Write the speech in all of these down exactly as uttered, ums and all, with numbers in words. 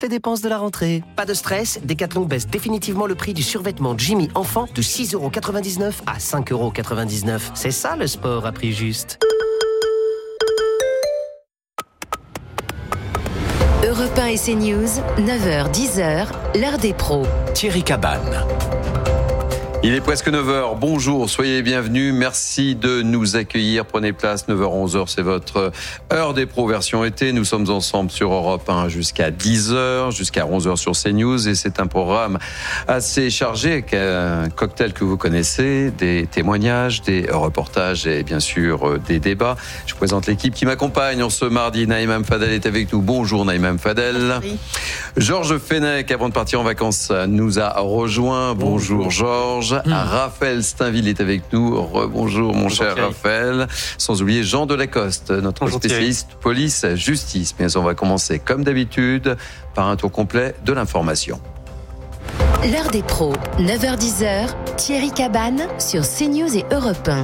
les dépenses de la rentrée. Pas de stress, Decathlon baisse définitivement le prix du survêtement Jimmy enfant de six euros quatre-vingt-dix-neuf à cinq euros quatre-vingt-dix-neuf. C'est ça le sport à prix juste. Europe un et CNews, neuf heures dix heures, l'heure des pros. Thierry Cabane. Il est presque neuf heures. Bonjour, soyez bienvenus. Merci de nous accueillir. Prenez place. neuf heures, onze heures, c'est votre heure des pros version été. Nous sommes ensemble sur Europe un jusqu'à dix heures, jusqu'à onze heures sur CNews. Et c'est un programme assez chargé, avec un cocktail que vous connaissez, des témoignages, des reportages et bien sûr des débats. Je vous présente l'équipe qui m'accompagne en ce mardi. Naïma Mfadel est avec nous. Bonjour Naïma Mfadel. Oui. Georges Fenech, avant de partir en vacances, nous a rejoint. Bonjour, Bonjour Georges. Mmh. Raphaël Steinville est avec nous. Rebonjour mon Bonjour, cher Thierry. Raphaël. Sans oublier Jean Delacoste, notre Bonjour, spécialiste Thierry. Police-Justice. Mais on va commencer comme d'habitude par un tour complet de l'information. L'heure des pros, neuf heures dix heures, Thierry Cabane sur CNews et Europe un.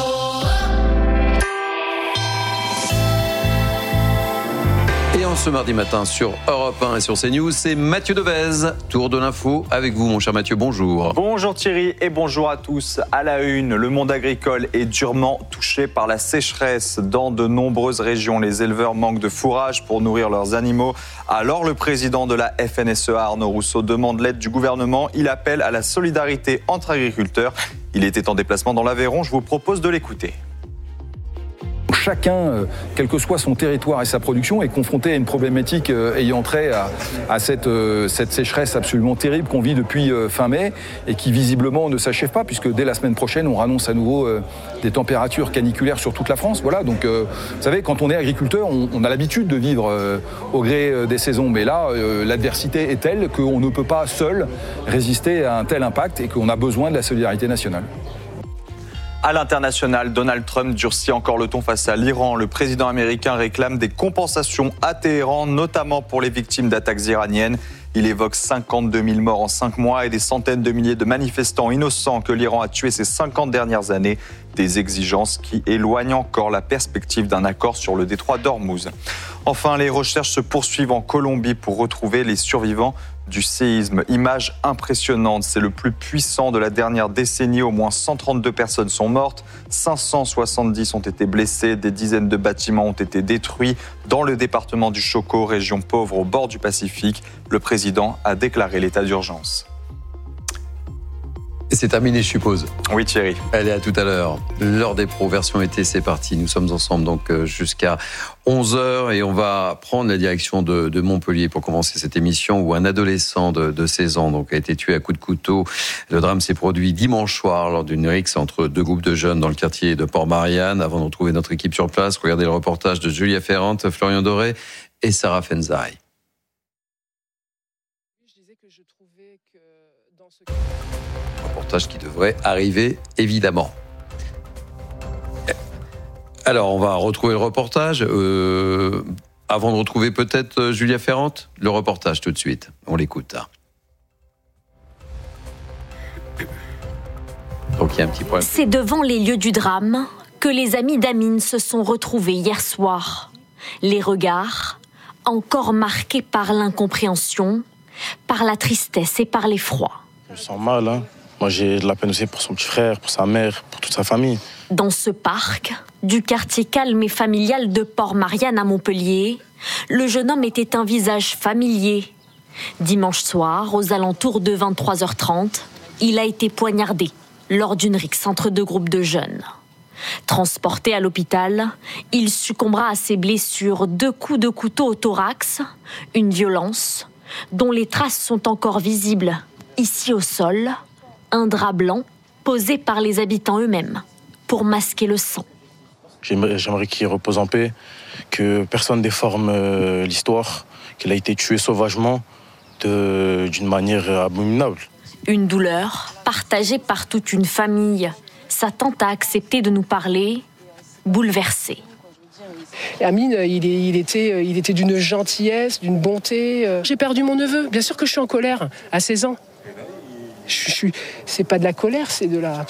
Et en ce mardi matin sur Europe un et sur CNews, c'est Mathieu Devez. Tour de l'info avec vous, mon cher Mathieu. Bonjour. Bonjour Thierry et bonjour à tous. À la une, le monde agricole est durement touché par la sécheresse. Dans de nombreuses régions, les éleveurs manquent de fourrage pour nourrir leurs animaux. Alors le président de la F N S E A, Arnaud Rousseau, demande l'aide du gouvernement. Il appelle à la solidarité entre agriculteurs. Il était en déplacement dans l'Aveyron. Je vous propose de l'écouter. Chacun, quel que soit son territoire et sa production, est confronté à une problématique ayant trait à, à cette, cette sécheresse absolument terrible qu'on vit depuis fin mai et qui visiblement ne s'achève pas, puisque dès la semaine prochaine, on annonce à nouveau des températures caniculaires sur toute la France. Voilà, donc vous savez, quand on est agriculteur, on, on a l'habitude de vivre au gré des saisons, mais là, l'adversité est telle qu'on ne peut pas seul résister à un tel impact et qu'on a besoin de la solidarité nationale. À l'international, Donald Trump durcit encore le ton face à l'Iran. Le président américain réclame des compensations à Téhéran, notamment pour les victimes d'attaques iraniennes. Il évoque cinquante-deux mille morts en cinq mois et des centaines de milliers de manifestants innocents que l'Iran a tués ces cinquante dernières années. Des exigences qui éloignent encore la perspective d'un accord sur le détroit d'Ormuz. Enfin, les recherches se poursuivent en Colombie pour retrouver les survivants du séisme. Image impressionnante, c'est le plus puissant de la dernière décennie. Au moins cent trente-deux personnes sont mortes, cinq cent soixante-dix ont été blessées, des dizaines de bâtiments ont été détruits dans le département du Chocó, région pauvre au bord du Pacifique. Le président a déclaré l'état d'urgence. Et c'est terminé, je suppose. Oui, Thierry. Allez, à tout à l'heure. L'heure des pros, version été, c'est parti. Nous sommes ensemble donc jusqu'à onze heures et on va prendre la direction de, de Montpellier pour commencer cette émission où un adolescent de, de seize ans donc, a été tué à coups de couteau. Le drame s'est produit dimanche soir lors d'une rixe entre deux groupes de jeunes dans le quartier de Port-Marianne. Avant de retrouver notre équipe sur place, regardez le reportage de Julia Ferrand, Florian Doré et Sarah Fenzaï. Je disais que je trouvais que dans ce reportage qui devrait arriver, évidemment. Alors, on va retrouver le reportage. Euh, avant de retrouver peut-être Julia Ferrand, le reportage tout de suite. On l'écoute. Donc, il y a un petit problème. C'est devant les lieux du drame que les amis d'Amine se sont retrouvés hier soir. Les regards, encore marqués par l'incompréhension, par la tristesse et par l'effroi. Je me sens mal, hein. Moi, j'ai de la peine aussi pour son petit frère, pour sa mère, pour toute sa famille. Dans ce parc, du quartier calme et familial de Port-Marianne à Montpellier, le jeune homme était un visage familier. Dimanche soir, aux alentours de vingt-trois heures trente, il a été poignardé lors d'une rixe entre deux groupes de jeunes. Transporté à l'hôpital, il succombera à ses blessures, deux coups de couteau au thorax, une violence dont les traces sont encore visibles ici au sol, un drap blanc posé par les habitants eux-mêmes pour masquer le sang. J'aimerais, j'aimerais qu'il repose en paix, que personne déforme euh, l'histoire, qu'il a été tué sauvagement de, d'une manière abominable. Une douleur partagée par toute une famille. Sa tante a accepté de nous parler, bouleversée. Amine, il, est, il, était, il était d'une gentillesse, d'une bonté. J'ai perdu mon neveu. Bien sûr que je suis en colère, à seize ans. Je, je, c'est pas de la colère, c'est de la...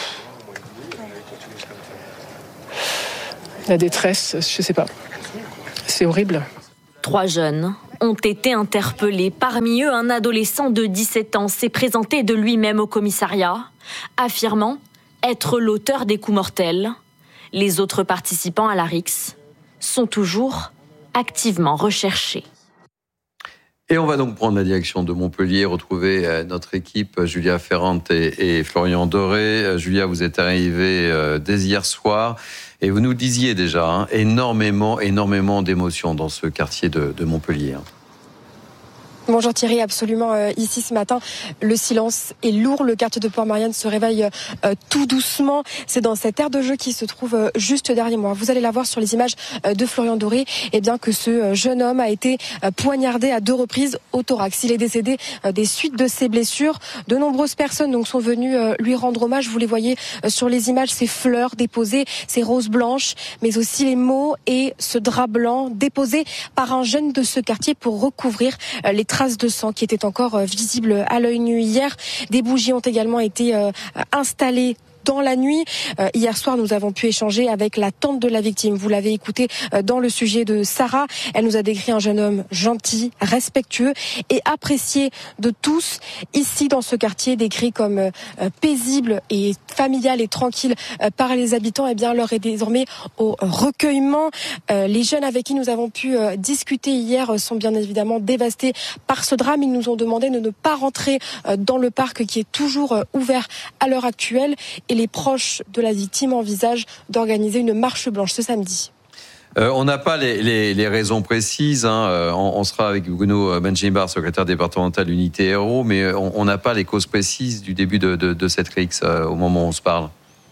La détresse, je sais pas. C'est horrible. Trois jeunes ont été interpellés. Parmi eux, un adolescent de dix-sept ans s'est présenté de lui-même au commissariat, affirmant être l'auteur des coups mortels. Les autres participants à la rixe sont toujours activement recherchés. Et on va donc prendre la direction de Montpellier, retrouver notre équipe, Julia Ferrante et, et Florian Doré. Julia, vous êtes arrivée dès hier soir et vous nous disiez déjà hein, énormément, énormément d'émotions dans ce quartier de, de Montpellier. Bonjour Thierry, absolument. Euh, ici ce matin, le silence est lourd. Le quartier de Port-Marianne se réveille euh, tout doucement. C'est dans cette aire de jeu qui se trouve euh, juste derrière moi. Vous allez la voir sur les images euh, de Florian Doré. Eh bien que ce euh, jeune homme a été euh, poignardé à deux reprises au thorax. Il est décédé euh, des suites de ses blessures. De nombreuses personnes donc sont venues euh, lui rendre hommage. Vous les voyez euh, sur les images, ces fleurs déposées, ces roses blanches, mais aussi les mots et ce drap blanc déposé par un jeune de ce quartier pour recouvrir euh, les traces de sang qui étaient encore visibles à l'œil nu hier. Des bougies ont également été euh, installées dans la nuit. Euh, hier soir, nous avons pu échanger avec la tante de la victime. Vous l'avez écouté euh, dans le sujet de Sarah. Elle nous a décrit un jeune homme gentil, respectueux et apprécié de tous. Ici, dans ce quartier, décrit comme euh, paisible et familial et tranquille euh, par les habitants, eh bien, l'heure est désormais au recueillement. Euh, les jeunes avec qui nous avons pu euh, discuter hier sont bien évidemment dévastés par ce drame. Ils nous ont demandé de ne pas rentrer euh, dans le parc qui est toujours euh, ouvert à l'heure actuelle. Et les proches de la victime envisagent d'organiser une marche blanche ce samedi. Euh, on n'a pas les, les, les raisons précises. Hein. Euh, on, on sera avec Bruno Benjibar, secrétaire départemental unité Hérault, mais on n'a pas les causes précises du début de, de, de cette rixe euh, au moment où on se parle.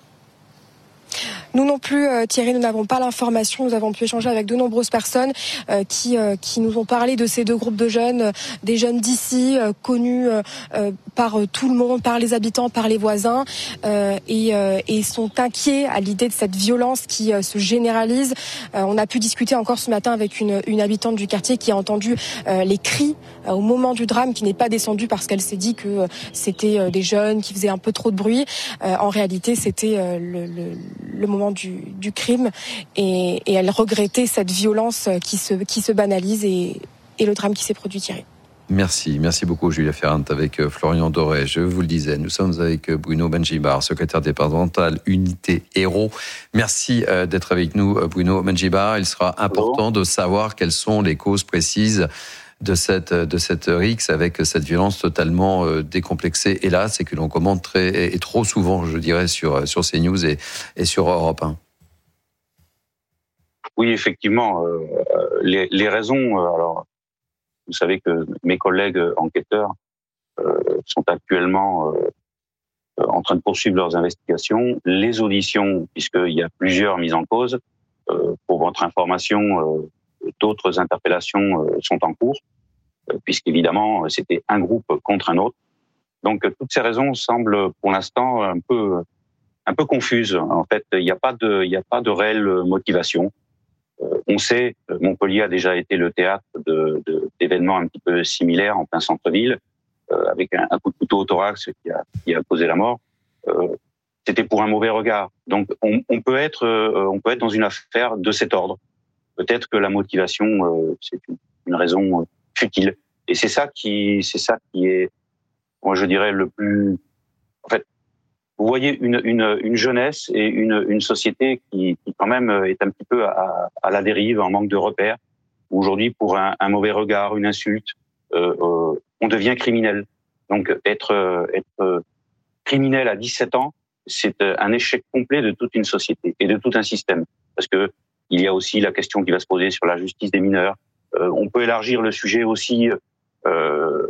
Nous non plus, euh, Thierry, nous n'avons pas l'information. Nous avons pu échanger avec de nombreuses personnes euh, qui euh, qui nous ont parlé de ces deux groupes de jeunes, euh, des jeunes d'ici, euh, connus euh, euh, par euh, tout le monde, par les habitants, par les voisins, euh, et, euh, et sont inquiets à l'idée de cette violence qui euh, se généralise. Euh, on a pu discuter encore ce matin avec une, une habitante du quartier qui a entendu euh, les cris euh, au moment du drame, qui n'est pas descendue parce qu'elle s'est dit que euh, c'était euh, des jeunes qui faisaient un peu trop de bruit. Euh, en réalité, c'était euh, le, le, le moment Du, du crime et, et elle regrettait cette violence qui se, qui se banalise et, et le drame qui s'est produit, Thierry. Merci, merci beaucoup Julia Ferrante avec Florian Doré. Je vous le disais, nous sommes avec Bruno Benjibar, secrétaire départemental unité Hérault. Merci d'être avec nous Bruno Benjibar. Il sera important de savoir quelles sont les causes précises de cette, de cette rixe avec cette violence totalement décomplexée, hélas, et que l'on commente très, et trop souvent, je dirais, sur, sur CNews et, et sur Europe un. Oui, effectivement, euh, les, les raisons, euh, alors, vous savez que mes collègues enquêteurs euh, sont actuellement euh, en train de poursuivre leurs investigations. Les auditions, puisqu'il y a plusieurs mises en cause, euh, pour votre information, euh, d'autres interpellations sont en cours, puisqu'évidemment, c'était un groupe contre un autre. Donc, toutes ces raisons semblent, pour l'instant, un peu, un peu confuses. En fait, il n'y a pas de, il n'y a pas de réelle motivation. On sait, Montpellier a déjà été le théâtre de, de, d'événements un petit peu similaires en plein centre-ville, euh, avec un, un coup de couteau au thorax qui a, qui a causé la mort. Euh, c'était pour un mauvais regard. Donc, on, on peut être, euh, on peut être dans une affaire de cet ordre. Peut-être que la motivation, euh, c'est une, une raison futile. Et c'est ça qui, c'est ça qui est, moi je dirais le plus. En fait, vous voyez une, une, une jeunesse et une, une société qui, qui quand même est un petit peu à, à la dérive, en manque de repères. Aujourd'hui, pour un, un mauvais regard, une insulte, euh, euh, on devient criminel. Donc, être, être criminel à dix-sept ans, c'est un échec complet de toute une société et de tout un système, parce que il y a aussi la question qui va se poser sur la justice des mineurs. Euh, on peut élargir le sujet aussi euh,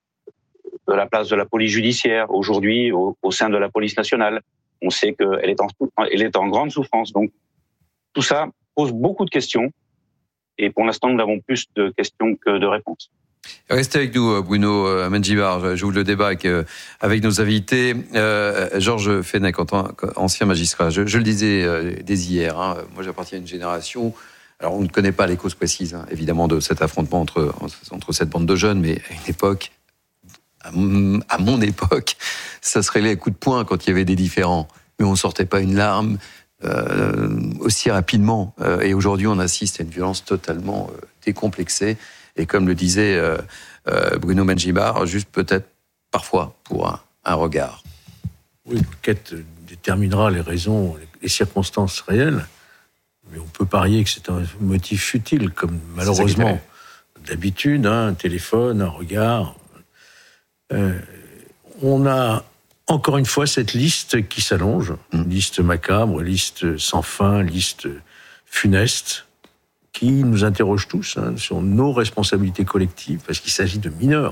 de la place de la police judiciaire aujourd'hui au, au sein de la police nationale. On sait qu'elle est en, elle est en grande souffrance. Donc tout ça pose beaucoup de questions et pour l'instant nous n'avons plus de questions que de réponses. Restez avec nous, Bruno Benjibar. J'ouvre le débat avec, avec nos invités. Euh, Georges Fenech, ancien magistrat, je, je le disais euh, dès hier, hein, moi j'appartiens à une génération, alors on ne connaît pas les causes précises, hein, évidemment, de cet affrontement entre, entre cette bande de jeunes, mais à une époque, à, à mon époque, ça se réglait à coups de poing quand il y avait des différends, mais on ne sortait pas une larme euh, aussi rapidement. Euh, et aujourd'hui, on assiste à une violence totalement euh, décomplexée. Et comme le disait euh, euh, Bruno Menjibar, juste peut-être parfois pour un, un regard. Oui, l'enquête déterminera les raisons, les circonstances réelles, mais on peut parier que c'est un motif futile, comme malheureusement d'habitude, hein, un téléphone, un regard. Euh, on a encore une fois cette liste qui s'allonge, mmh. liste macabre, liste sans fin, liste funeste, qui nous interroge tous hein, sur nos responsabilités collectives, parce qu'il s'agit de mineurs,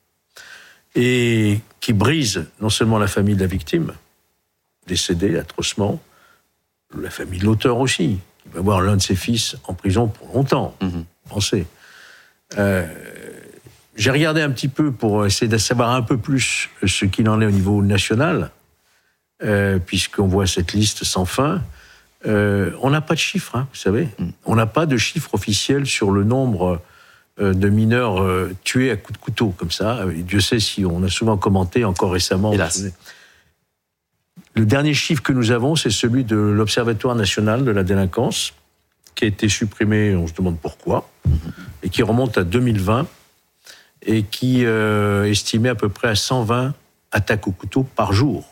et qui brise non seulement la famille de la victime, décédée atrocement, la famille de l'auteur aussi, qui va voir l'un de ses fils en prison pour longtemps, mmh. pensez. Euh, j'ai regardé un petit peu pour essayer de savoir un peu plus ce qu'il en est au niveau national, euh, puisqu'on voit cette liste sans fin. Euh, on n'a pas de chiffres, hein, vous savez. Mmh. On n'a pas de chiffres officiels sur le nombre euh, de mineurs euh, tués à coups de couteau, comme ça. Et Dieu sait si on a souvent commenté, encore récemment. Hélas. Le dernier chiffre que nous avons, c'est celui de l'Observatoire national de la délinquance, qui a été supprimé, on se demande pourquoi, mmh. et qui remonte à deux mille vingt, et qui euh, estimait à peu près à cent vingt attaques au couteau par jour.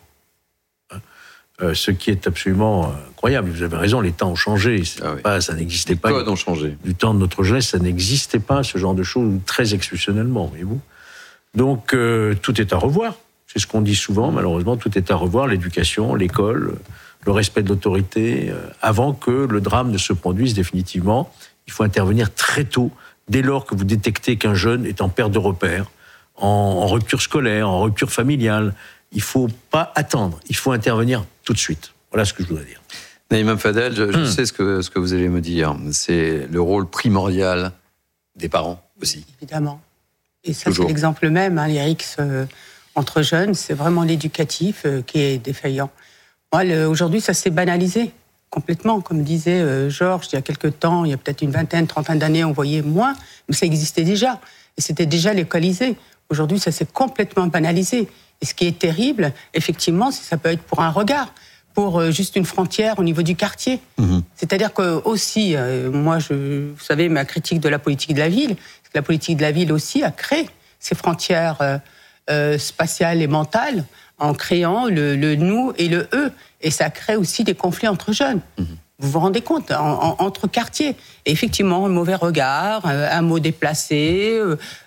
Euh, ce qui est absolument incroyable. Vous avez raison, les temps ont changé. Ah oui. pas, ça n'existait les pas. Les codes ont changé. Du temps de notre jeunesse, ça n'existait pas, ce genre de choses, très exceptionnellement, voyez-vous. Donc, euh, tout est à revoir. C'est ce qu'on dit souvent, malheureusement, tout est à revoir. L'éducation, l'école, le respect de l'autorité. Euh, avant que le drame ne se produise définitivement, il faut intervenir très tôt, dès lors que vous détectez qu'un jeune est en perte de repère, en, en rupture scolaire, en rupture familiale. Il ne faut pas attendre, il faut intervenir tout de suite. Voilà ce que je voudrais dire. Naïma Fadel, je, je hum. sais ce que, ce que vous allez me dire. C'est le rôle primordial des parents aussi. Évidemment. Et ça, Toujours. C'est l'exemple même, hein, les rixes euh, entre jeunes, c'est vraiment l'éducatif euh, qui est défaillant. Moi, le, aujourd'hui, ça s'est banalisé complètement. Comme disait euh, Georges, il y a quelques temps, il y a peut-être une vingtaine, trentaine d'années, on voyait moins, mais ça existait déjà. Et c'était déjà localisé. Aujourd'hui, ça s'est complètement banalisé. Et ce qui est terrible, effectivement, c'est ça peut être pour un regard, pour euh, juste une frontière au niveau du quartier. Mmh. C'est-à-dire que aussi, euh, moi, je, vous savez, ma critique de la politique de la ville, c'est que la politique de la ville aussi a créé ces frontières euh, euh, spatiales et mentales en créant le, le nous et le eux. Et ça crée aussi des conflits entre jeunes. Mmh. Vous vous rendez compte, en, en, entre quartiers. Et effectivement, un mauvais regard, un mot déplacé,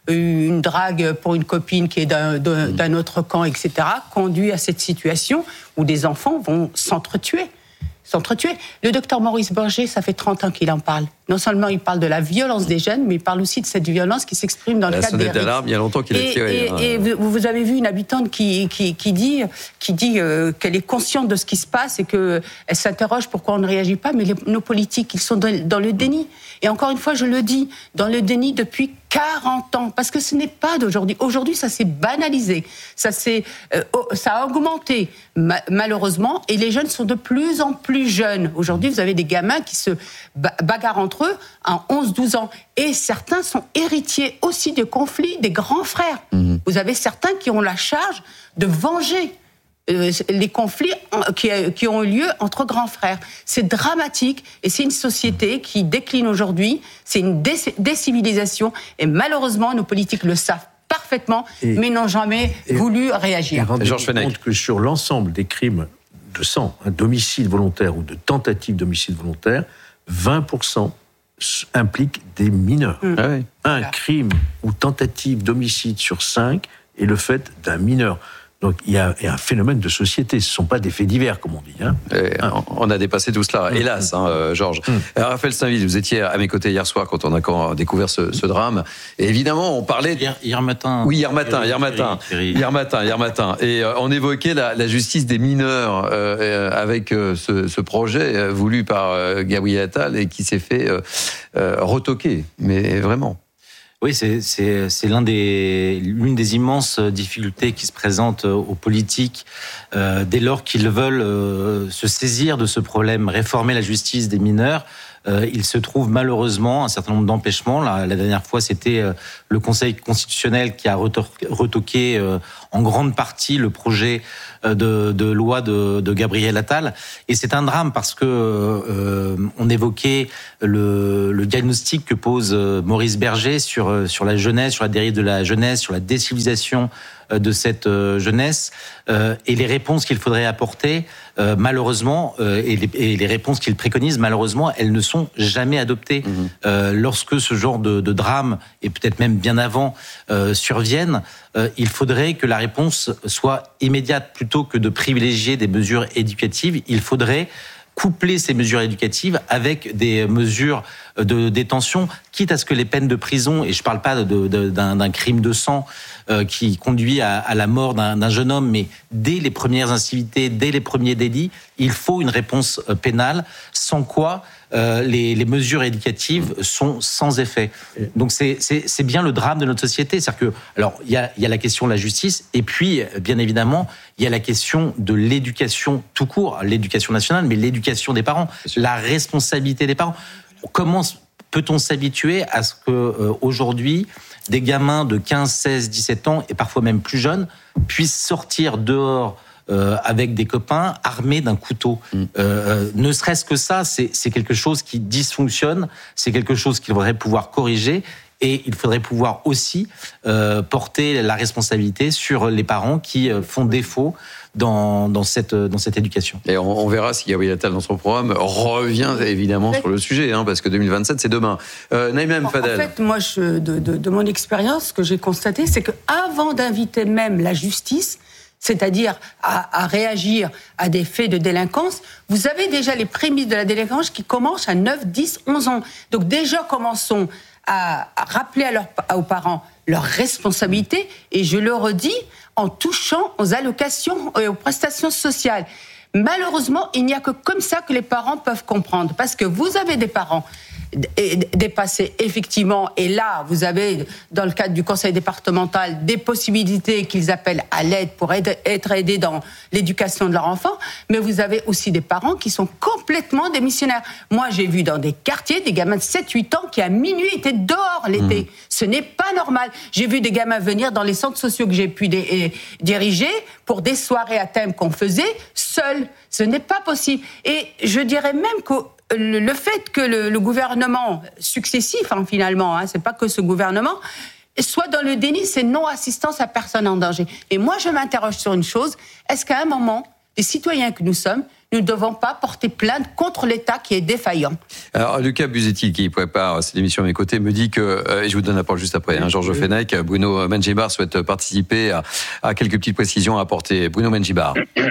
une drague pour une copine qui est d'un, d'un, d'un autre camp, et cetera, conduit à cette situation où des enfants vont s'entretuer. s'entretuer. Le docteur Maurice Berger, ça fait trente ans qu'il en parle. Non seulement il parle de la violence des jeunes, mais il parle aussi de cette violence qui s'exprime dans le cadre des rixes. Il y a longtemps qu'il a tiré. Et, et, et vous, vous avez vu une habitante qui, qui, qui dit, qui dit euh, qu'elle est consciente de ce qui se passe et qu'elle s'interroge pourquoi on ne réagit pas, mais les, nos politiques, ils sont dans, dans le déni. Et encore une fois, je le dis, dans le déni depuis quarante ans, parce que ce n'est pas d'aujourd'hui. Aujourd'hui, ça s'est banalisé, ça, s'est, euh, ça a augmenté, ma- malheureusement, et les jeunes sont de plus en plus jeunes. Aujourd'hui, vous avez des gamins qui se bagarrent entre eux à onze douze ans, et certains sont héritiers aussi de conflits des grands frères. Mmh. Vous avez certains qui ont la charge de venger euh, les conflits qui, qui ont eu lieu entre grands frères. C'est dramatique, et c'est une société qui décline aujourd'hui, c'est une dé- décivilisation, et malheureusement, nos politiques le savent parfaitement, et, mais n'ont jamais et, voulu réagir. Et rendez-vous compte que sur l'ensemble des crimes de sang, un d'homicide volontaire ou de tentative d'homicide volontaire, vingt pour cent impliquent des mineurs. Mmh. Ah oui. Un crime ou tentative d'homicide sur cinq est le fait d'un mineur. Donc il y, a, il y a un phénomène de société, ce ne sont pas des faits divers, comme on dit. Hein. Hein. On a dépassé tout cela, mmh. hélas, hein, euh, Georges. Mmh. Raphaël Steinville, vous étiez à mes côtés hier soir quand on a découvert ce, ce drame. Et évidemment, on parlait... Hier, hier matin. Oui, hier matin, hier matin. Hier matin, hier matin. Et euh, on évoquait la, la justice des mineurs euh, euh, avec euh, ce, ce projet euh, voulu par euh, Gabriel Attal et qui s'est fait euh, euh, retoquer, mais vraiment. Oui, c'est, c'est, c'est l'un des, l'une des immenses difficultés qui se présentent aux politiques euh, dès lors qu'ils veulent euh, se saisir de ce problème, réformer la justice des mineurs. euh, il se trouve malheureusement un certain nombre d'empêchements. La, la dernière fois, c'était euh, le Conseil constitutionnel qui a retoqué euh, en grande partie le projet de, de loi de, de Gabriel Attal. Et c'est un drame parce que euh, on évoquait le, le diagnostic que pose Maurice Berger sur, sur la jeunesse, sur la dérive de la jeunesse, sur la décivilisation de cette jeunesse, euh, et les réponses qu'il faudrait apporter, euh, malheureusement, euh, et, les, et les réponses qu'il préconise, malheureusement, elles ne sont jamais adoptées. Mmh. Euh, lorsque ce genre de, de drame, et peut-être même bien avant, euh, surviennent, euh, il faudrait que la réponse soit immédiate. Plutôt que de privilégier des mesures éducatives, il faudrait coupler ces mesures éducatives avec des mesures de détention, quitte à ce que les peines de prison, et je ne parle pas de, de, d'un, d'un crime de sang euh, qui conduit à, à la mort d'un, d'un jeune homme, mais dès les premières incivilités, dès les premiers délits, il faut une réponse pénale, sans quoi euh, les, les mesures éducatives sont sans effet. Donc c'est, c'est, c'est bien le drame de notre société. C'est-à-dire que, alors, il y a, y a la question de la justice, et puis, bien évidemment, il y a la question de l'éducation tout court, l'éducation nationale, mais l'éducation des parents, la responsabilité des parents. Comment peut-on s'habituer à ce que euh, aujourd'hui des gamins de quinze, seize, dix-sept ans et parfois même plus jeunes puissent sortir dehors euh, avec des copains armés d'un couteau. Mmh. Euh, ne serait-ce que ça, c'est, c'est quelque chose qui dysfonctionne, c'est quelque chose qu'il faudrait pouvoir corriger. Et il faudrait pouvoir aussi euh, porter la responsabilité sur les parents qui euh, font défaut dans, dans, cette, dans cette éducation. Et on, on verra si Gabriel Attal, dans son programme, revient évidemment sur le sujet, hein, parce que deux mille vingt-sept, c'est demain. Euh, Naïma M. Fadel. En fait, moi, je, de, de, de mon expérience, ce que j'ai constaté, c'est qu'avant d'inviter même la justice, c'est-à-dire à, à réagir à des faits de délinquance, vous avez déjà les prémices de la délinquance qui commencent à neuf, dix, onze ans. Donc déjà, commençons à rappeler à leurs, aux parents leurs responsabilités, et je le redis, en touchant aux allocations et aux prestations sociales. Malheureusement, il n'y a que comme ça que les parents peuvent comprendre, parce que vous avez des parents dépassés, effectivement, et là, vous avez, dans le cadre du conseil départemental, des possibilités qu'ils appellent à l'aide pour aider, être aidés dans l'éducation de leur enfant, mais vous avez aussi des parents qui sont complètement démissionnaires. Moi, j'ai vu dans des quartiers des gamins de sept huit ans qui, à minuit, étaient dehors l'été. Mmh. Ce n'est pas normal. J'ai vu des gamins venir dans les centres sociaux que j'ai pu dé- diriger pour des soirées à thème qu'on faisait seuls. Ce n'est pas possible. Et je dirais même que le fait que le, le gouvernement successif, hein, finalement, hein, c'est pas que ce gouvernement, soit dans le déni, c'est non-assistance à personne en danger. Et moi, je m'interroge sur une chose, est-ce qu'à un moment, les citoyens que nous sommes, nous ne devons pas porter plainte contre l'État qui est défaillant? Alors, Lucas Busetti, qui prépare cette émission à mes côtés, me dit que, euh, et je vous donne la parole juste après, hein, Georges Fenech, Bruno Mengibar souhaite participer à, à quelques petites précisions à apporter. Bruno Mengibar.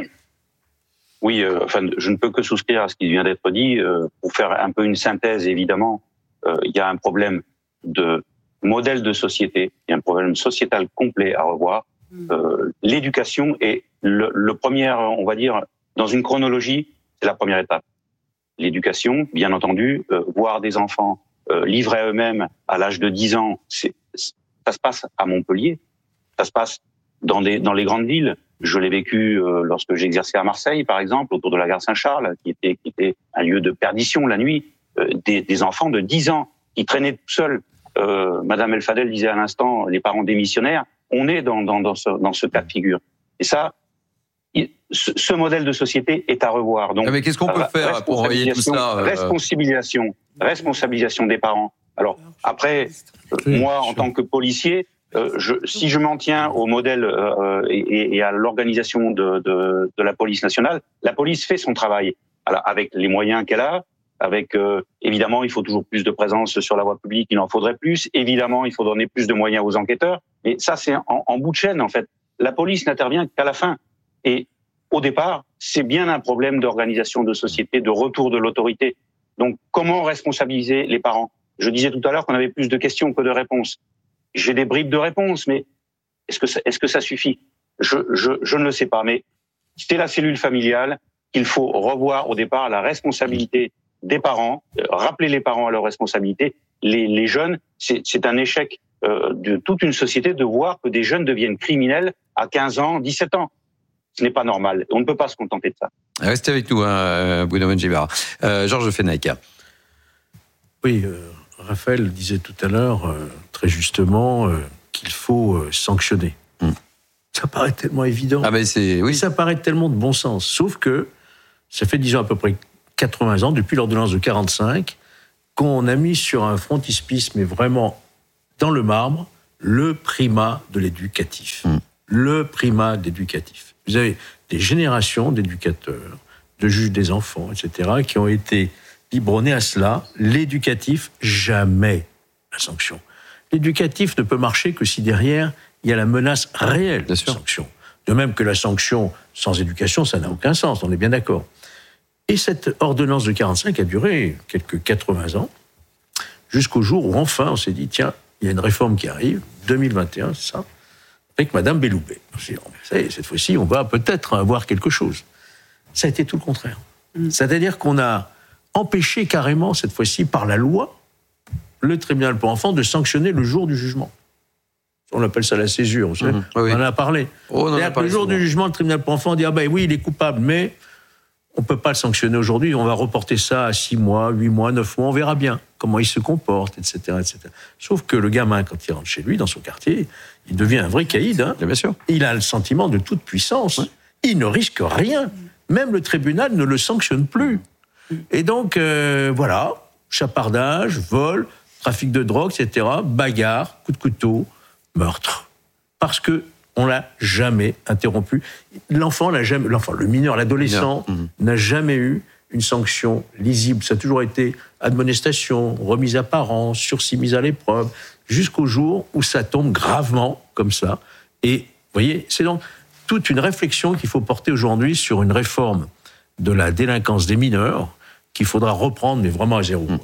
Oui, euh, enfin, je ne peux que souscrire à ce qui vient d'être dit. Euh, pour faire un peu une synthèse, évidemment, euh, il y a un problème de modèle de société, il y a un problème sociétal complet à revoir. Euh, l'éducation est le, le premier, on va dire, dans une chronologie, c'est la première étape. L'éducation, bien entendu, euh, voir des enfants euh, livrés à eux-mêmes à l'âge de dix ans, c'est, ça se passe à Montpellier, ça se passe dans, des, dans les grandes villes. Je l'ai vécu euh, lorsque j'exerçais à Marseille, par exemple, autour de la gare Saint-Charles, qui était, qui était un lieu de perdition la nuit. Euh, des, des enfants de dix ans qui traînaient tout seuls. Euh, Madame El Fadel disait à l'instant, les parents démissionnaires. On est dans, dans, dans, ce, dans ce cas de figure. Et ça, il, ce, ce modèle de société est à revoir. Donc, ah mais qu'est-ce qu'on peut faire pour envoyer tout ça euh... Responsabilisation, responsabilisation des parents. Alors après, oui, moi, en tant que policier, Euh, je, si je m'en tiens au modèle euh, et, et à l'organisation de, de, de la police nationale, la police fait son travail. Alors, avec les moyens qu'elle a, avec euh, évidemment, il faut toujours plus de présence sur la voie publique, il en faudrait plus. Évidemment, il faut donner plus de moyens aux enquêteurs. Mais ça, c'est en, en bout de chaîne, en fait. La police n'intervient qu'à la fin. Et au départ, c'est bien un problème d'organisation de société, de retour de l'autorité. Donc, comment responsabiliser les parents? Je disais tout à l'heure qu'on avait plus de questions que de réponses. J'ai des bribes de réponses, mais est-ce que ça, est-ce que ça suffit? je, je, je ne le sais pas, mais c'est la cellule familiale qu'il faut revoir au départ, la responsabilité des parents, euh, rappeler les parents à leur responsabilité. Les, les jeunes, c'est, c'est un échec euh, de toute une société de voir que des jeunes deviennent criminels à quinze ans, dix-sept ans. Ce n'est pas normal. On ne peut pas se contenter de ça. Restez avec nous, hein, Bruno Mengibar. Euh, Georges Fenech. Oui, euh, Raphaël disait tout à l'heure, euh, très justement, euh, qu'il faut euh, sanctionner. Mm. Ça paraît tellement évident. Ah ben c'est, oui. Ça paraît tellement de bon sens. Sauf que ça fait disons à peu près quatre-vingts ans, depuis l'ordonnance de quarante-cinq, qu'on a mis sur un frontispice, mais vraiment dans le marbre, le primat de l'éducatif. Mm. Le primat d'éducatif. Vous avez des générations d'éducateurs, de juges des enfants, et cetera, qui ont été biberonnés à cela. L'éducatif, jamais la sanction. L'éducatif ne peut marcher que si derrière, il y a la menace réelle de sanction. De même que la sanction sans éducation, ça n'a aucun sens, on est bien d'accord. Et cette ordonnance de quarante-cinq a duré quelques quatre-vingts ans, jusqu'au jour où enfin on s'est dit, tiens, il y a une réforme qui arrive, deux mille vingt et un, c'est ça, avec Madame Belloubet. On s'est dit, oh, ça y est, cette fois-ci, on va peut-être avoir quelque chose. Ça a été tout le contraire. Mmh. C'est-à-dire qu'on a empêché carrément, cette fois-ci, par la loi, le tribunal pour enfants de sanctionner le jour du jugement. On appelle ça la césure, vous savez. Mmh, oui. On en a parlé. Oh, C'est-à-dire que le jour du jugement, le tribunal pour enfants dit « Ah ben oui, il est coupable, mais on ne peut pas le sanctionner aujourd'hui, on va reporter ça à six mois, huit mois, neuf mois, on verra bien comment il se comporte, et cetera, et cetera » Sauf que le gamin, quand il rentre chez lui, dans son quartier, il devient un vrai caïd. Hein. Bien sûr. Il a le sentiment de toute puissance. Ouais. Il ne risque rien. Même le tribunal ne le sanctionne plus. Et donc, euh, voilà, chapardage, vol, trafic de drogue, et cetera, bagarre, coup de couteau, meurtre. Parce que on l'a jamais interrompu. L'enfant l'a jamais, l'enfant, le mineur, l'adolescent mmh. n'a jamais eu une sanction lisible. Ça a toujours été admonestation, remise à parents, sursis mise à l'épreuve, jusqu'au jour où ça tombe gravement comme ça. Et vous voyez, c'est donc toute une réflexion qu'il faut porter aujourd'hui sur une réforme de la délinquance des mineurs qu'il faudra reprendre, mais vraiment à zéro. Mmh.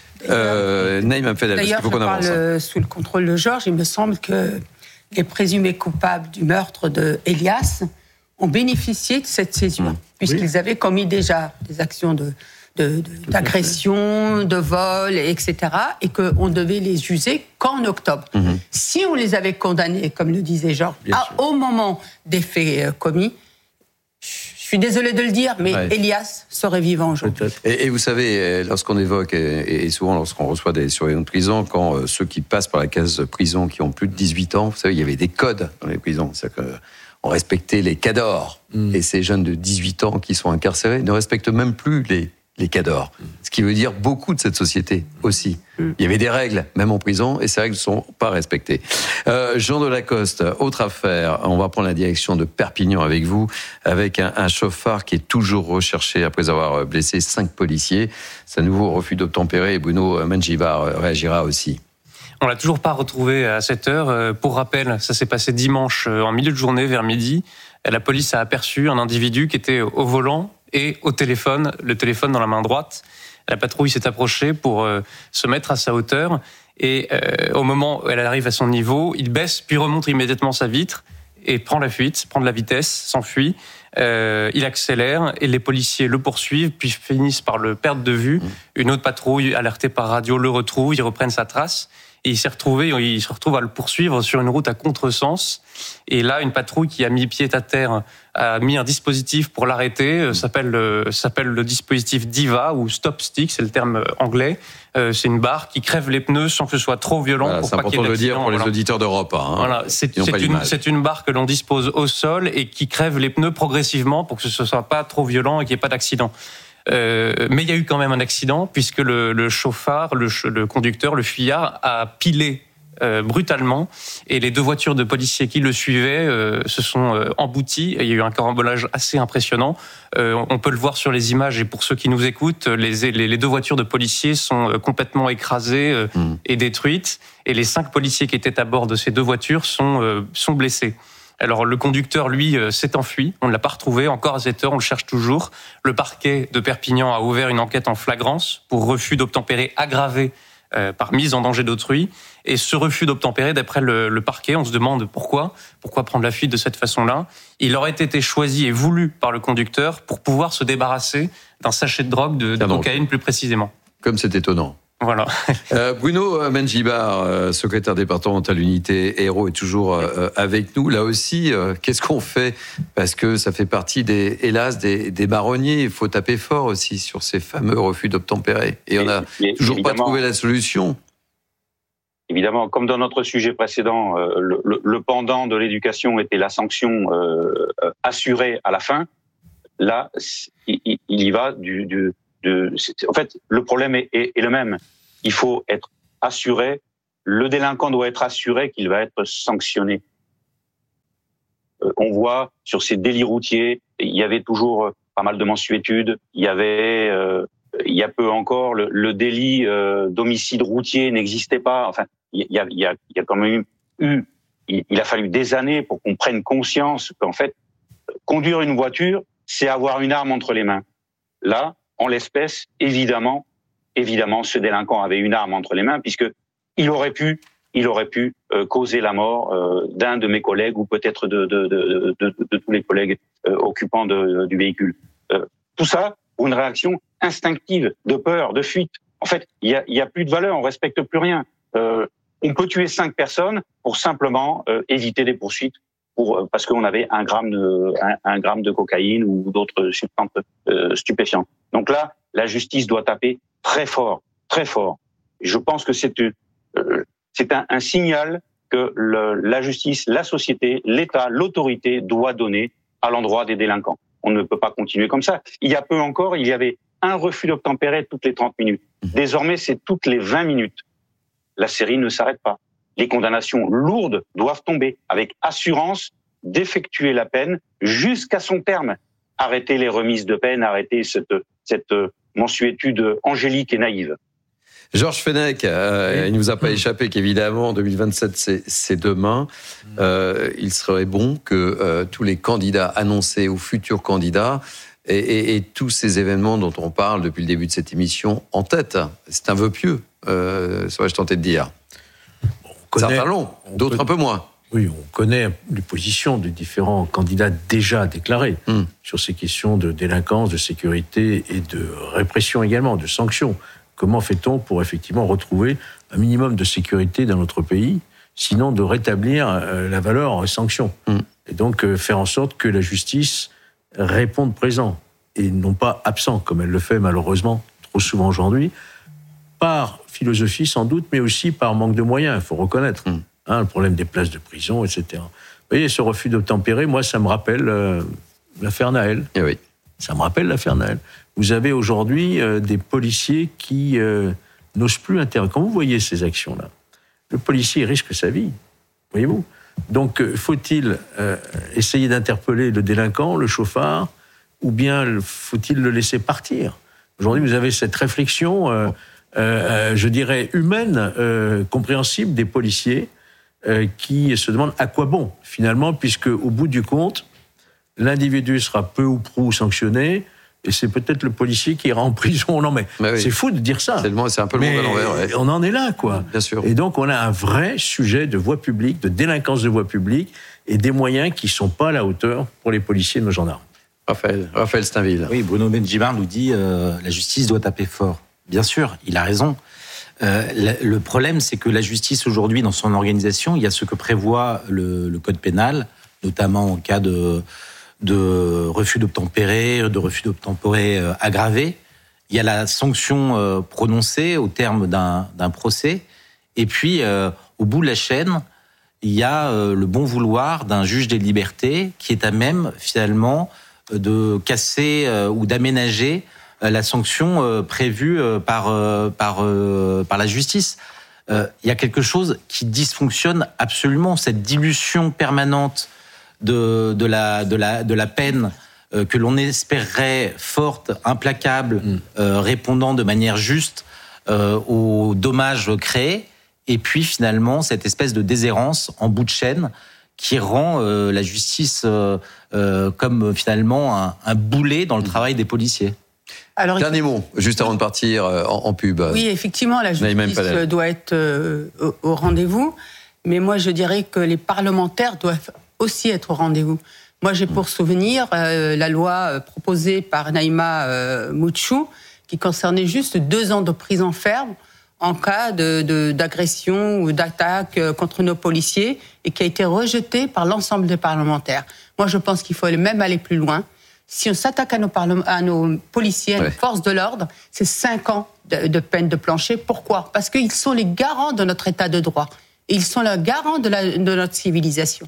Euh, Naïm Amfedel, D'ailleurs, il faut qu'on je avance. parle sous le contrôle de Georges. Il me semble que les présumés coupables du meurtre de Elias ont bénéficié de cette césure, mmh. puisqu'ils oui. avaient commis déjà des actions de, de, de, d'agression, de vol, et cetera, et qu'on devait les juger qu'en octobre. Mmh. Si on les avait condamnés, comme le disait Georges, à, au moment des faits euh, commis, je suis désolé de le dire, mais ouais. Elias serait vivant aujourd'hui. Et, et vous savez, lorsqu'on évoque, et, et souvent lorsqu'on reçoit des surveillants de prison, quand euh, ceux qui passent par la case prison, qui ont plus de dix-huit ans, vous savez, il y avait des codes dans les prisons. C'est-à-dire qu'on respectait les cadors. Mm. Et ces jeunes de dix-huit ans qui sont incarcérés ne respectent même plus les, les cadors. Mm. Ce qui veut dire beaucoup de cette société aussi. Mm. Il y avait des règles, même en prison, et ces règles ne sont pas respectées. Euh, Jean Delacoste, autre affaire. On va prendre la direction de Perpignan avec vous, avec un, un chauffard qui est toujours recherché après avoir blessé cinq policiers. C'est un nouveau refus d'obtempérer et Bruno Menjivar réagira aussi. On l'a toujours pas retrouvé à cette heure. Pour rappel, ça s'est passé dimanche en milieu de journée, vers midi. La police a aperçu un individu qui était au volant et au téléphone, le téléphone dans la main droite. La patrouille s'est approchée pour euh, se mettre à sa hauteur et euh, au moment où elle arrive à son niveau, il baisse puis remonte immédiatement sa vitre et prend la fuite, prend de la vitesse, s'enfuit. Euh, il accélère et les policiers le poursuivent puis finissent par le perdre de vue. Une autre patrouille alertée par radio le retrouve, ils reprennent sa trace. Et il s'est retrouvé, il se retrouve à le poursuivre sur une route à contresens. Et là, une patrouille qui a mis pied à terre a mis un dispositif pour l'arrêter. Ça s'appelle, ça s'appelle le dispositif DIVA ou Stop Stick, c'est le terme anglais. C'est une barre qui crève les pneus sans que ce soit trop violent. Voilà, pour c'est pas important qu'il y ait de le dire pour les voilà. auditeurs d'Europe. Hein, voilà, c'est, c'est, une, c'est une barre que l'on dispose au sol et qui crève les pneus progressivement pour que ce soit pas trop violent et qu'il n'y ait pas d'accident. Euh, mais il y a eu quand même un accident puisque le, le chauffard, le, le conducteur, le fuyard a pilé euh, brutalement et les deux voitures de policiers qui le suivaient euh, se sont euh, embouties. Et il y a eu un carambolage assez impressionnant. Euh, on peut le voir sur les images et pour ceux qui nous écoutent, les, les, les deux voitures de policiers sont euh, complètement écrasées euh, mmh. et détruites et les cinq policiers qui étaient à bord de ces deux voitures sont, euh, sont blessés. Alors le conducteur, lui, euh, s'est enfui. On ne l'a pas retrouvé. Encore à cette heure, on le cherche toujours. Le parquet de Perpignan a ouvert une enquête en flagrance pour refus d'obtempérer aggravé euh, par mise en danger d'autrui. Et ce refus d'obtempérer, d'après le, le parquet, on se demande pourquoi. Pourquoi prendre la fuite de cette façon-là ? Il aurait été choisi et voulu par le conducteur pour pouvoir se débarrasser d'un sachet de drogue, de, de cocaïne plus précisément. Comme c'est étonnant. Voilà. Euh, Bruno Mengibar, euh, secrétaire départemental l'unité Hérault, est toujours euh, avec nous. Là aussi, euh, qu'est-ce qu'on fait? Parce que ça fait partie, des, hélas, des, des marronniers. Il faut taper fort aussi sur ces fameux refus d'obtempérer. Et on n'a toujours pas trouvé la solution. Évidemment, comme dans notre sujet précédent, euh, le, le, le pendant de l'éducation était la sanction euh, assurée à la fin. Là, il, il y va du... du De, en fait, le problème est, est, est le même. Il faut être assuré, le délinquant doit être assuré qu'il va être sanctionné. Euh, on voit sur ces délits routiers, il y avait toujours pas mal de mensuétudes. Il y avait, euh, il y a peu encore, le, le délit euh, d'homicide routier n'existait pas. Enfin, il y a, il y a, il y a quand même eu, il, il a fallu des années pour qu'on prenne conscience qu'en fait, conduire une voiture, c'est avoir une arme entre les mains. Là, en l'espèce, évidemment, évidemment, ce délinquant avait une arme entre les mains puisque il aurait pu, il aurait pu euh, causer la mort euh, d'un de mes collègues ou peut-être de, de, de, de, de, de tous les collègues euh, occupants de, du véhicule. Euh, tout ça pour une réaction instinctive, de peur, de fuite. En fait, il y a, il y a plus de valeur, on respecte plus rien. Euh, on peut tuer cinq personnes pour simplement euh, éviter des poursuites. Pour, parce qu'on avait un gramme de, un, un gramme de cocaïne ou d'autres substances euh, stupéfiantes. Donc là, la justice doit taper très fort, très fort. Et je pense que c'est, euh, c'est un, un signal que le, la justice, la société, l'État, l'autorité doit donner à l'endroit des délinquants. On ne peut pas continuer comme ça. Il y a peu encore, il y avait un refus d'obtempérer toutes les trente minutes. Désormais, c'est toutes les vingt minutes. La série ne s'arrête pas. Les condamnations lourdes doivent tomber avec assurance d'effectuer la peine jusqu'à son terme. Arrêter les remises de peine, arrêter cette, cette mensuétude angélique et naïve. Georges Fenech, euh, il ne nous a pas échappé qu'évidemment, deux mille vingt-sept, c'est, c'est demain. Euh, il serait bon que euh, tous les candidats annoncés ou futurs candidats et, et, et tous ces événements dont on parle depuis le début de cette émission en tête. C'est un vœu pieux, euh, serais-je tenté de dire. Connaît, certains l'ont, d'autres connaît, un peu moins. Oui, on connaît les positions des différents candidats déjà déclarés mm. sur ces questions de délinquance, de sécurité et de répression également, de sanctions. Comment fait-on pour effectivement retrouver un minimum de sécurité dans notre pays, sinon de rétablir euh, la valeur sanction mm. et donc euh, faire en sorte que la justice réponde présent et non pas absent, comme elle le fait malheureusement trop souvent aujourd'hui, par philosophie sans doute, mais aussi par manque de moyens, il faut reconnaître. Mmh. Hein, le problème des places de prison, et cetera. Vous voyez, ce refus d'obtempérer, moi, ça me rappelle euh, l'affaire Naël. Eh oui. Ça me rappelle l'affaire Naël. Vous avez aujourd'hui euh, des policiers qui euh, n'osent plus intervenir. Quand vous voyez ces actions-là, le policier risque sa vie, voyez-vous. Donc, euh, faut-il euh, essayer d'interpeller le délinquant, le chauffard, ou bien faut-il le laisser partir? Aujourd'hui, vous avez cette réflexion... Euh, Euh, je dirais humaine, euh, compréhensible des policiers euh, qui se demandent à quoi bon finalement, puisque au bout du compte, l'individu sera peu ou prou sanctionné et c'est peut-être le policier qui ira en prison. Non mais, mais oui. C'est fou de dire ça. C'est, le, c'est un peu le monde à l'envers. Ouais. On en est là, quoi. Bien sûr. Et donc on a un vrai sujet de voie publique, de délinquance de voie publique et des moyens qui sont pas à la hauteur pour les policiers et nos gendarmes. Raphaël, Raphaël Steinville. Oui, Bruno Mengibar nous dit euh, la justice doit taper fort. Bien sûr, il a raison. Euh, le problème, c'est que la justice aujourd'hui, dans son organisation, il y a ce que prévoit le, le code pénal, notamment en cas de, de refus d'obtempérer, de refus d'obtempérer euh, aggravé. Il y a la sanction euh, prononcée au terme d'un, d'un procès. Et puis, euh, au bout de la chaîne, il y a euh, le bon vouloir d'un juge des libertés qui est à même, finalement, de casser euh, ou d'aménager la sanction euh, prévue euh, par euh, par euh, par la justice. Euh, il y a quelque chose qui dysfonctionne absolument, cette dilution permanente de de la de la de la peine euh, que l'on espérerait forte, implacable, mmh. euh, répondant de manière juste euh, aux dommages créés, et puis finalement cette espèce de déshérence en bout de chaîne qui rend euh, la justice euh, euh, comme finalement un, un boulet dans le travail des policiers. Alors, dernier mot, juste avant de partir en, en pub. Oui, effectivement, la justice doit être euh, au, au rendez-vous, mais moi je dirais que les parlementaires doivent aussi être au rendez-vous. Moi j'ai pour souvenir euh, la loi proposée par Naïma euh, Mouchou, qui concernait juste deux ans de prison ferme en cas de, de, d'agression ou d'attaque contre nos policiers et qui a été rejeté par l'ensemble des parlementaires. Moi, je pense qu'il faut même aller plus loin. Si on s'attaque à nos, parlement, à nos policiers, à nos ouais. forces de l'ordre, c'est cinq ans de, de peine de plancher. Pourquoi ? Parce qu'ils sont les garants de notre état de droit. Et ils sont les garants de, la, de notre civilisation.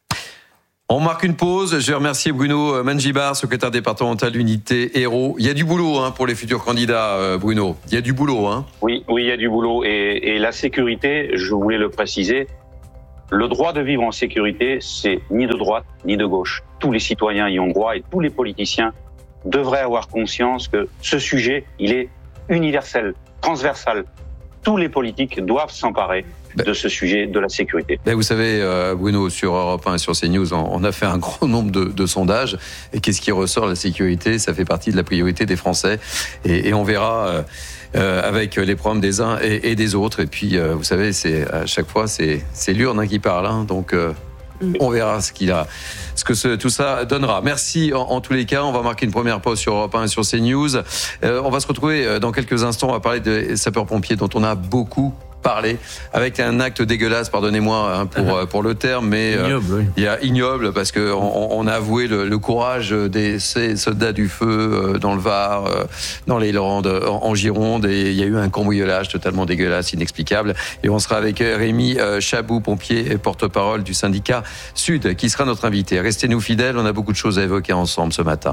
On marque une pause. Je vais remercier Bruno Mengibar, secrétaire départemental d'unité Hérault. Il y a du boulot hein, pour les futurs candidats, Bruno. Il y a du boulot. Hein. Oui, oui, il y a du boulot. Et, et la sécurité, je voulais le préciser, le droit de vivre en sécurité, c'est ni de droite ni de gauche. Tous les citoyens y ont droit et tous les politiciens devraient avoir conscience que ce sujet, il est universel, transversal. Tous les politiques doivent s'emparer de ce sujet de la sécurité. Ben vous savez, Bruno, sur Europe un et sur CNews, on a fait un grand nombre de, de sondages. Et qu'est-ce qui ressort ? La sécurité, ça fait partie de la priorité des Français. Et, et on verra euh, avec les programmes des uns et, et des autres. Et puis, euh, vous savez, c'est à chaque fois, c'est, c'est l'urne hein, qui parle. Hein, donc, euh, on verra ce qu'il a, ce que ce, tout ça donnera. Merci en, en tous les cas. On va marquer une première pause sur Europe un et sur CNews. Euh, on va se retrouver dans quelques instants. On va parler des sapeurs-pompiers dont on a beaucoup parler avec un acte dégueulasse, pardonnez-moi hein, pour uh-huh. pour le terme, mais ignoble, euh, oui. il y a ignoble parce que on, on a avoué le, le courage des ces soldats du feu euh, dans le Var, euh, dans les Landes, en, en Gironde, et il y a eu un cambriolage totalement dégueulasse, inexplicable. Et on sera avec Rémi euh, Chabou, pompier et porte-parole du syndicat Sud, qui sera notre invité. Restez-nous fidèles, on a beaucoup de choses à évoquer ensemble ce matin.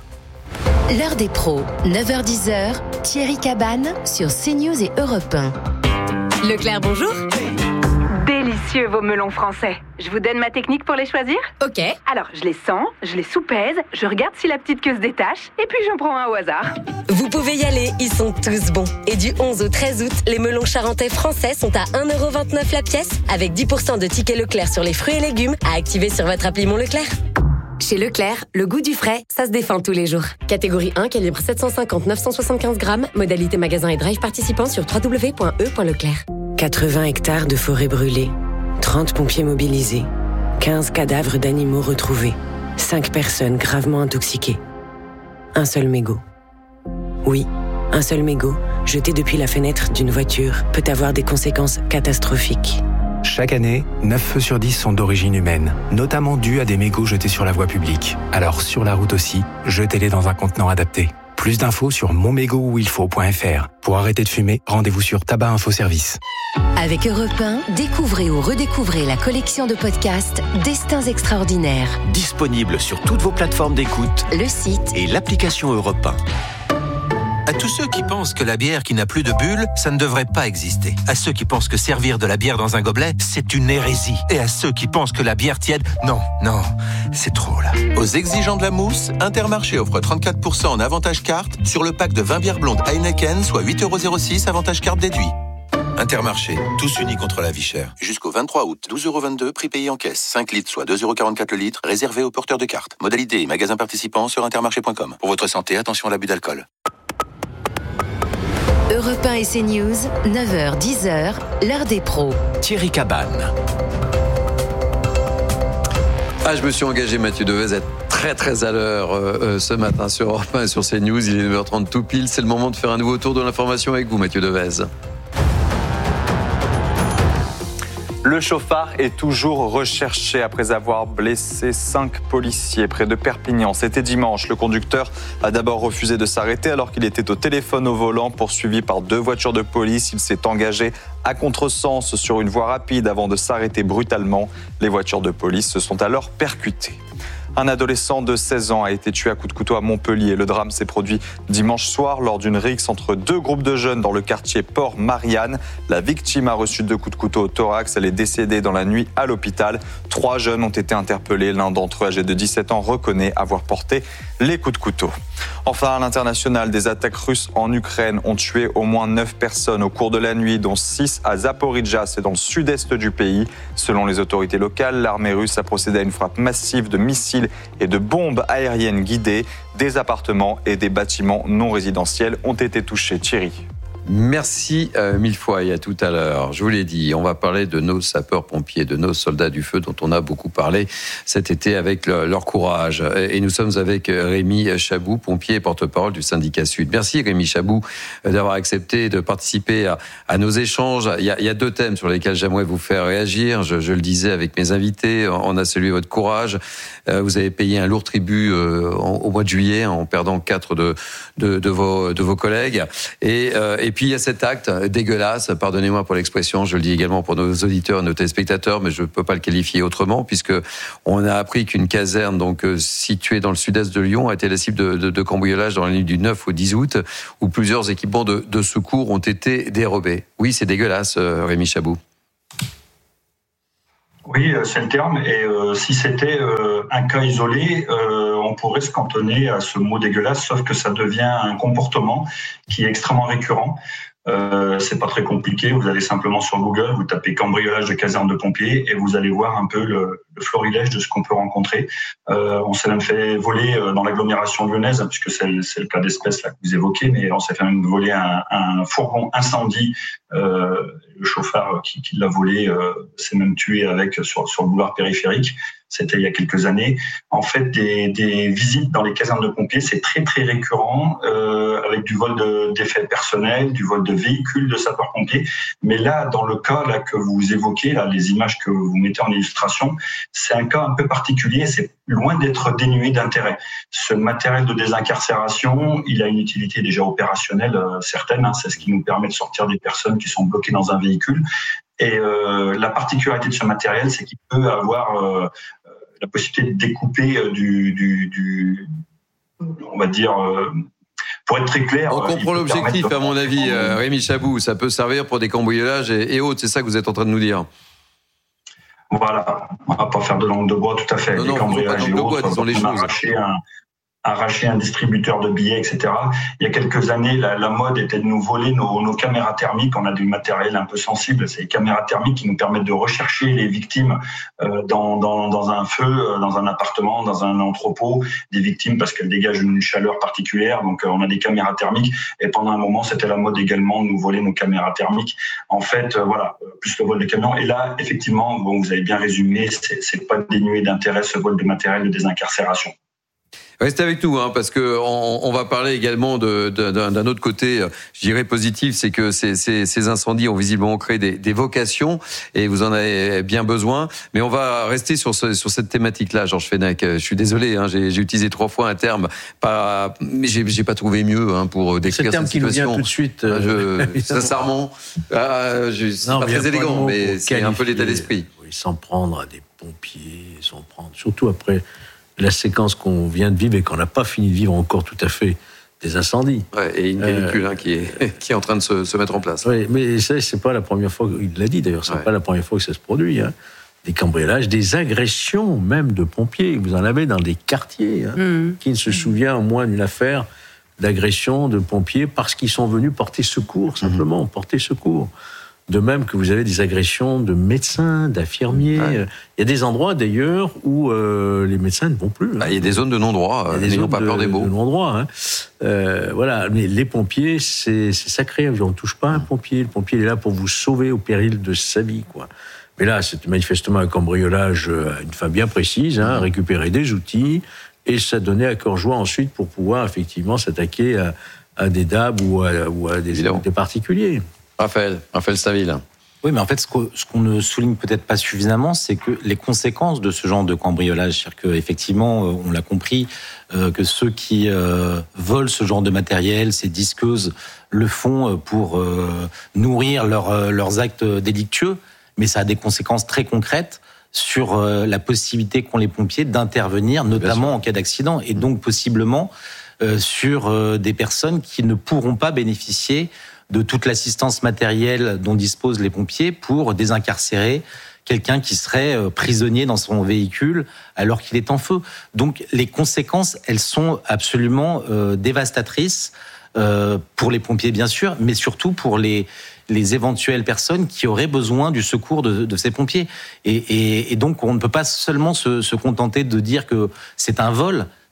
L'heure des pros, neuf heures dix, Thierry Cabane sur CNews et Europe un. Leclerc, bonjour. Délicieux vos melons français. Je vous donne ma technique pour les choisir ? Ok. Alors, je les sens, je les soupèse, je regarde si la petite queue se détache, et puis j'en prends un au hasard. Vous pouvez y aller, ils sont tous bons. Et du onze au treize août, les melons charentais français sont à un euro vingt-neuf la pièce, avec dix pour cent de tickets Leclerc sur les fruits et légumes à activer sur votre appli Mon Leclerc. Chez Leclerc, le goût du frais, ça se défend tous les jours. Catégorie un, calibre sept cent cinquante neuf cent soixante-quinze grammes, modalité magasin et drive participant sur w w w point e point leclerc. quatre-vingts hectares de forêt brûlée, trente pompiers mobilisés, quinze cadavres d'animaux retrouvés, cinq personnes gravement intoxiquées. Un seul mégot. Oui, un seul mégot, jeté depuis la fenêtre d'une voiture, peut avoir des conséquences catastrophiques. Chaque année, neuf feux sur dix sont d'origine humaine, notamment dus à des mégots jetés sur la voie publique. Alors sur la route aussi, jetez-les dans un contenant adapté. Plus d'infos sur mon mégot où il faut point f r. Pour arrêter de fumer, rendez-vous sur Tabac Info Service. Avec Europe un, découvrez ou redécouvrez la collection de podcasts Destins extraordinaires. Disponible sur toutes vos plateformes d'écoute, le site et l'application Europe un. À tous ceux qui pensent que la bière qui n'a plus de bulles, ça ne devrait pas exister. À ceux qui pensent que servir de la bière dans un gobelet, c'est une hérésie. Et à ceux qui pensent que la bière tiède, non, non, c'est trop là. Aux exigeants de la mousse, Intermarché offre trente-quatre pour cent en avantage carte sur le pack de vingt bières blondes Heineken, soit huit euros zéro six avantage carte déduit. Intermarché, tous unis contre la vie chère. Jusqu'au vingt-trois août, douze euros vingt-deux, prix payé en caisse. cinq litres, soit deux euros quarante-quatre le litre, réservé aux porteurs de cartes. Modalité et magasins participants sur intermarché point com. Pour votre santé, attention à l'abus d'alcool. Europe un et CNews, neuf heures dix, l'heure des pros. Thierry Cabane. Ah, je me suis engagé, Mathieu Devez, à être très très à l'heure euh, ce matin sur Europe un et sur CNews. Il est neuf heures trente tout pile. C'est le moment de faire un nouveau tour de l'information avec vous, Mathieu Devez. Le chauffard est toujours recherché après avoir blessé cinq policiers près de Perpignan. C'était dimanche. Le conducteur a d'abord refusé de s'arrêter alors qu'il était au téléphone au volant, poursuivi par deux voitures de police. Il s'est engagé à contresens sur une voie rapide avant de s'arrêter brutalement. Les voitures de police se sont alors percutées. Un adolescent de seize ans a été tué à coups de couteau à Montpellier. Le drame s'est produit dimanche soir lors d'une rixe entre deux groupes de jeunes dans le quartier Port-Marianne. La victime a reçu deux coups de couteau au thorax. Elle est décédée dans la nuit à l'hôpital. Trois jeunes ont été interpellés. L'un d'entre eux, âgé de dix-sept ans, reconnaît avoir porté les coups de couteau. Enfin, à l'international, des attaques russes en Ukraine ont tué au moins neuf personnes au cours de la nuit, dont six à Zaporijjia, c'est dans le sud-est du pays. Selon les autorités locales, l'armée russe a procédé à une frappe massive de missiles et de bombes aériennes guidées. Des appartements et des bâtiments non résidentiels ont été touchés. Thierry. Merci euh, mille fois et à tout à l'heure. Je vous l'ai dit, on va parler de nos sapeurs-pompiers, de nos soldats du feu dont on a beaucoup parlé cet été avec le, leur courage. Et nous sommes avec Rémi Chabou, pompier et porte-parole du syndicat Sud. Merci Rémi Chabou d'avoir accepté de participer à, à nos échanges. Il y, a, il y a deux thèmes sur lesquels j'aimerais vous faire réagir. Je, je le disais avec mes invités, on a salué votre courage. Vous avez payé un lourd tribut au mois de juillet en perdant quatre de, de, de, vos, de vos collègues. Et, et puis il y a cet acte dégueulasse, pardonnez-moi pour l'expression, je le dis également pour nos auditeurs, nos téléspectateurs, mais je ne peux pas le qualifier autrement, puisque on a appris qu'une caserne donc située dans le sud-est de Lyon a été la cible de, de, de cambriolage dans la nuit du neuf au dix août, où plusieurs équipements de, de secours ont été dérobés. Oui, c'est dégueulasse, Rémi Chabou. Oui, c'est le terme. Et euh, si c'était euh, un cas isolé, euh, on pourrait se cantonner à ce mot dégueulasse, sauf que ça devient un comportement qui est extrêmement récurrent. Euh, c'est pas très compliqué. Vous allez simplement sur Google, vous tapez cambriolage de caserne de pompiers et vous allez voir un peu le, le florilège de ce qu'on peut rencontrer. Euh, on s'est même fait voler dans l'agglomération lyonnaise, puisque c'est, c'est le cas d'espèce là que vous évoquez, mais on s'est fait même voler un, un fourgon incendie. Euh, le chauffard qui, qui l'a volé euh, s'est même tué avec sur, sur le boulevard périphérique. C'était il y a quelques années. En fait, des, des visites dans les casernes de pompiers, c'est très très récurrent, euh, avec du vol de, d'effets personnels, du vol de véhicules de sapeurs-pompiers. Mais là, dans le cas là que vous évoquez, là, les images que vous mettez en illustration, c'est un cas un peu particulier. C'est loin d'être dénué d'intérêt. Ce matériel de désincarcération, il a une utilité déjà opérationnelle euh, certaine. Hein, c'est ce qui nous permet de sortir des personnes qui sont bloquées dans un véhicule. Et euh, la particularité de ce matériel, c'est qu'il peut avoir euh, la possibilité de découper euh, du, du, du, on va dire, euh, pour être très clair. On comprend l'objectif, à mon avis, euh, Rémi Chabou. Ça peut servir pour des cambriolages et, et autres. C'est ça que vous êtes en train de nous dire. Voilà, on va pas faire de langue de bois, tout à fait. Non, des non, cambriolages et de autres, bois, disons les choses. Arracher un, arracher un distributeur de billets, et cetera. Il y a quelques années, la, la mode était de nous voler nos, nos caméras thermiques. On a du matériel un peu sensible. C'est les caméras thermiques qui nous permettent de rechercher les victimes euh, dans, dans, dans un feu, euh, dans un appartement, dans un entrepôt. Des victimes parce qu'elles dégagent une chaleur particulière. Donc, euh, on a des caméras thermiques. Et pendant un moment, c'était la mode également de nous voler nos caméras thermiques. En fait, euh, voilà, plus le vol de camions. Et là, effectivement, bon, vous avez bien résumé, c'est, c'est pas dénué d'intérêt ce vol de matériel de désincarcération. Restez avec nous, hein, parce que on, on va parler également de, de, d'un, d'un autre côté, je dirais positif, c'est que ces, ces, ces incendies ont visiblement créé des, des vocations, et vous en avez bien besoin. Mais on va rester sur, ce, sur cette thématique-là, Georges Fenech. Je suis désolé, hein, j'ai, j'ai utilisé trois fois un terme, pas, mais j'ai, j'ai pas trouvé mieux hein, pour décrire cette situation. C'est le terme qui nous vient tout de suite. Euh, je, sincèrement, ah, je, c'est non, pas très élégant, mais c'est un peu l'état d'esprit. Oui, s'en prendre à des pompiers, s'en prendre, surtout après la séquence qu'on vient de vivre et qu'on n'a pas fini de vivre encore tout à fait, des incendies. Ouais, et une canicule euh, hein, qui, est, qui est en train de se, se mettre en place. Oui, mais ça, c'est pas la première fois, il l'a dit d'ailleurs, c'est ouais. pas la première fois que ça se produit. Hein. Des cambriolages, des agressions même de pompiers. Vous en avez dans des quartiers. Hein. Mmh. Qui ne se souvient au moins d'une affaire d'agression de pompiers parce qu'ils sont venus porter secours, simplement, mmh. porter secours. De même que vous avez des agressions de médecins, d'infirmiers. Ouais. Il y a des endroits d'ailleurs où euh, les médecins ne vont plus. Hein. Bah, il y a des zones de non-droit. Il y a des zones pas de, peur des mots. de non-droit. Hein. Euh, voilà. Mais les pompiers, c'est, c'est sacré. On ne touche pas un pompier. Le pompier il est là pour vous sauver au péril de sa vie, quoi. Mais là, c'est manifestement un cambriolage à une fin bien précise, hein, récupérer des outils et ça donnait à cœur joie ensuite pour pouvoir effectivement s'attaquer à, à des D A B ou à, ou à des, des particuliers. Raphaël, Raphaël Staville. Oui, mais en fait, ce qu'on, ce qu'on ne souligne peut-être pas suffisamment, c'est que les conséquences de ce genre de cambriolage, c'est-à-dire qu'effectivement, on l'a compris, euh, que ceux qui euh, volent ce genre de matériel, ces disqueuses, le font pour euh, nourrir leur, leurs actes délictueux, mais ça a des conséquences très concrètes sur euh, la possibilité qu'ont les pompiers d'intervenir, notamment en cas d'accident, et donc possiblement euh, sur euh, des personnes qui ne pourront pas bénéficier de toute l'assistance matérielle dont disposent les pompiers pour désincarcérer quelqu'un qui serait prisonnier dans son véhicule alors qu'il est en feu. Donc les conséquences, elles sont absolument euh, dévastatrices euh, pour les pompiers bien sûr, mais surtout pour les, les éventuelles personnes qui auraient besoin du secours de, de ces pompiers. Et, et, et donc on ne peut pas seulement se, se contenter de dire que c'est un vol.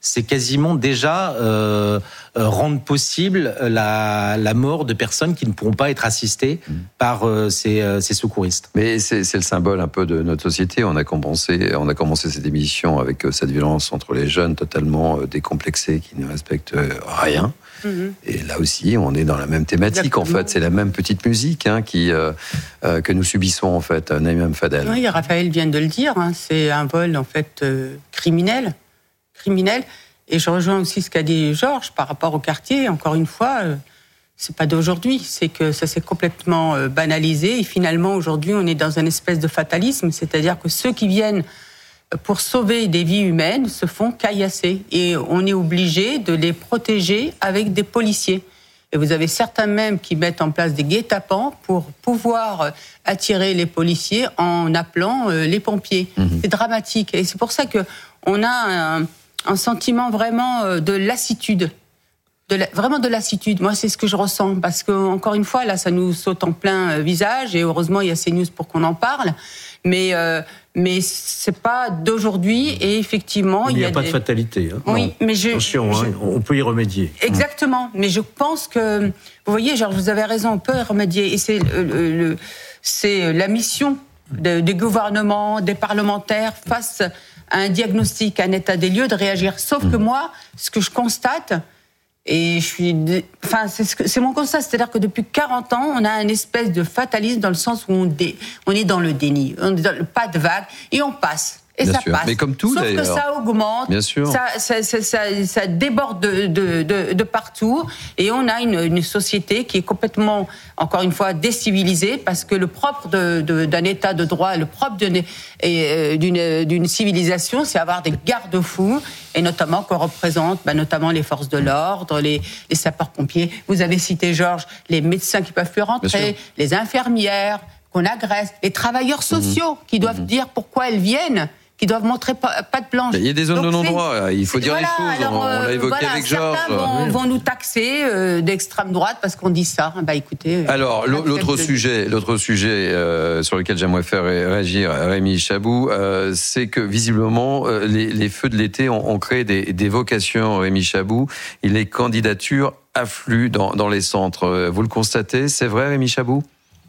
c'est quasiment déjà euh, rendre possible la, la mort de personnes qui ne pourront pas être assistées mmh. par euh, ces, euh, ces secouristes. Mais c'est, c'est le symbole un peu de notre société. On a commencé, on a commencé cette émission avec cette violence entre les jeunes totalement décomplexés qui ne respectent rien. Mmh. Et là aussi, on est dans la même thématique. Exactement. En fait, c'est la même petite musique hein, qui euh, euh, que nous subissons en fait. Naïm Fadel. Oui, Raphaël vient de le dire. Hein, c'est un vol en fait euh, criminel. criminel. Et je rejoins aussi ce qu'a dit Georges par rapport au quartier. Encore une fois, euh, c'est pas d'aujourd'hui, c'est que ça s'est complètement euh, banalisé. Et finalement, aujourd'hui, on est dans une espèce de fatalisme, c'est-à-dire que ceux qui viennent pour sauver des vies humaines se font caillasser. Et on est obligé de les protéger avec des policiers. Et vous avez certains même qui mettent en place des guet-apens pour pouvoir attirer les policiers en appelant euh, les pompiers. Mmh. C'est dramatique. Et c'est pour ça que on a un, un sentiment vraiment de lassitude. De la, vraiment de lassitude. Moi, c'est ce que je ressens. Parce que, encore une fois, là, ça nous saute en plein visage. Et heureusement, il y a CNews pour qu'on en parle. Mais, euh, mais c'est pas d'aujourd'hui. Et effectivement, il n'y a, a pas des... de fatalité. Hein. Oui, mais je. Attention, je... Hein, on peut y remédier. Exactement. Mais je pense que, vous voyez, genre, vous avez raison, on peut y remédier. Et c'est, le, le, c'est la mission de, des gouvernements, des parlementaires face à un diagnostic, à un état des lieux, de réagir. Sauf mmh. que moi, ce que je constate, et je suis, enfin, c'est, ce que, c'est mon constat, c'est-à-dire que depuis quarante ans, on a un espèce de fatalisme dans le sens où on, dé, on est dans le déni, on est dans le pas de vague, et on passe. Et Bien ça sûr. passe. Mais comme tout, Sauf d'ailleurs. que ça augmente. Bien sûr. Ça, ça, ça, ça, ça déborde de, de, de, de partout. Et on a une, une société qui est complètement, encore une fois, décivilisée, parce que le propre de, de, d'un état de droit, le propre d'une, et, d'une, d'une civilisation, c'est avoir des garde-fous, et notamment qu'on représente, bah, notamment les forces de l'ordre, les, les sapeurs-pompiers. Vous avez cité, Georges, les médecins qui peuvent plus rentrer, les infirmières qu'on agresse, les travailleurs sociaux mmh. qui doivent mmh. dire pourquoi elles viennent, qui doivent montrer pas, pas de planche. Il y a des zones Donc, de non-droit, il faut dire voilà, les choses, alors, on l'a évoqué voilà, avec Georges. Certains vont, oui. vont nous taxer euh, d'extrême droite parce qu'on dit ça. Bah écoutez. Alors l'autre sujet, l'autre sujet euh, sur lequel j'aimerais faire réagir Rémi Chabou, euh, c'est que visiblement euh, les, les feux de l'été ont, ont créé des, des vocations, Rémi Chabou, et les candidatures affluent dans, dans les centres. Vous le constatez, c'est vrai, Rémi Chabou ?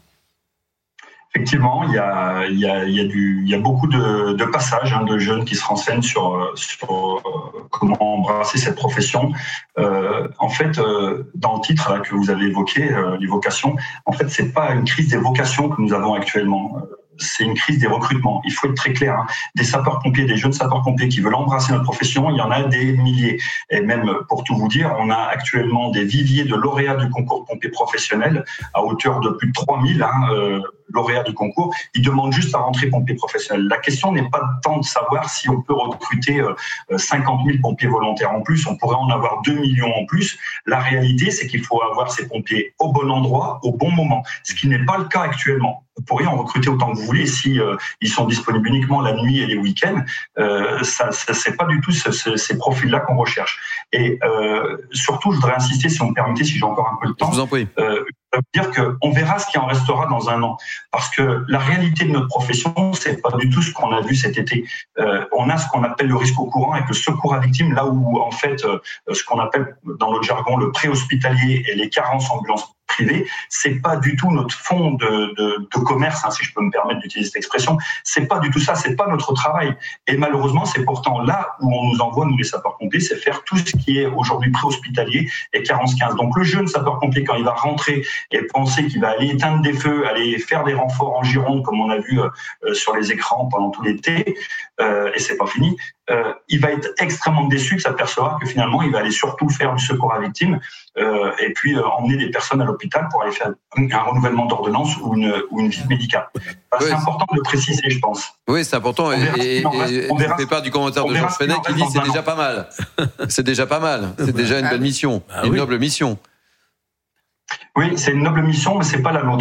Effectivement, il y a, il y a, il y a, du, il y a beaucoup de, de passages hein, de jeunes qui se renseignent sur, sur euh, comment embrasser cette profession. Euh, en fait, euh, dans le titre là, que vous avez évoqué, euh, les vocations, en fait, c'est pas une crise des vocations que nous avons actuellement. C'est une crise des recrutements. Il faut être très clair. Hein. Des sapeurs-pompiers, des jeunes sapeurs-pompiers qui veulent embrasser notre profession, il y en a des milliers. Et même, pour tout vous dire, on a actuellement des viviers de lauréats du concours de pompiers professionnels à hauteur de plus de trois mille hein, euh, lauréats du concours. Ils demandent juste à rentrer pompiers professionnels. La question n'est pas tant de savoir si on peut recruter euh, cinquante mille pompiers volontaires en plus. On pourrait en avoir deux millions en plus. La réalité, c'est qu'il faut avoir ces pompiers au bon endroit, au bon moment. Ce qui n'est pas le cas actuellement. Vous pourriez en recruter autant que vous voulez si euh, ils sont disponibles uniquement la nuit et les week-ends. Euh, ça, ça c'est pas du tout ce, ce, ces profils-là qu'on recherche. Et euh, surtout, je voudrais insister, si vous me permettez, si j'ai encore un peu de temps. Je vous en prie. Euh, ça veut dire qu'on verra ce qui en restera dans un an. Parce que la réalité de notre profession, c'est pas du tout ce qu'on a vu cet été. Euh, on a ce qu'on appelle le risque au courant avec le secours à victimes, là où, en fait, euh, ce qu'on appelle dans notre jargon le pré-hospitalier et les carences ambulances privées, c'est pas du tout notre fond de, de, de commerce, hein, si je peux me permettre d'utiliser cette expression. C'est pas du tout ça, c'est pas notre travail. Et malheureusement, c'est pourtant là où on nous envoie, nous les sapeurs-pompiers, c'est faire tout ce qui est aujourd'hui pré-hospitalier et carence quinze. Donc le jeune sapeur-pompier, quand il va rentrer et penser qu'il va aller éteindre des feux, aller faire des renforts en Gironde, comme on a vu euh, sur les écrans pendant tout l'été, euh, et c'est pas fini, euh, il va être extrêmement déçu de s'apercevoir que finalement, il va aller surtout faire du secours à victimes euh, et puis euh, emmener des personnes à l'hôpital pour aller faire un, un renouvellement d'ordonnance ou une, ou une visite médicale. Enfin, oui. C'est important de le préciser, je pense. Oui, c'est important. Et, et, et on fait part du commentaire de Georges Fenech qui dit c'est déjà pas mal. C'est déjà pas mal. C'est déjà une bonne mission, ah, une oui. noble mission. Oui, c'est une noble mission, mais c'est pas la nôtre.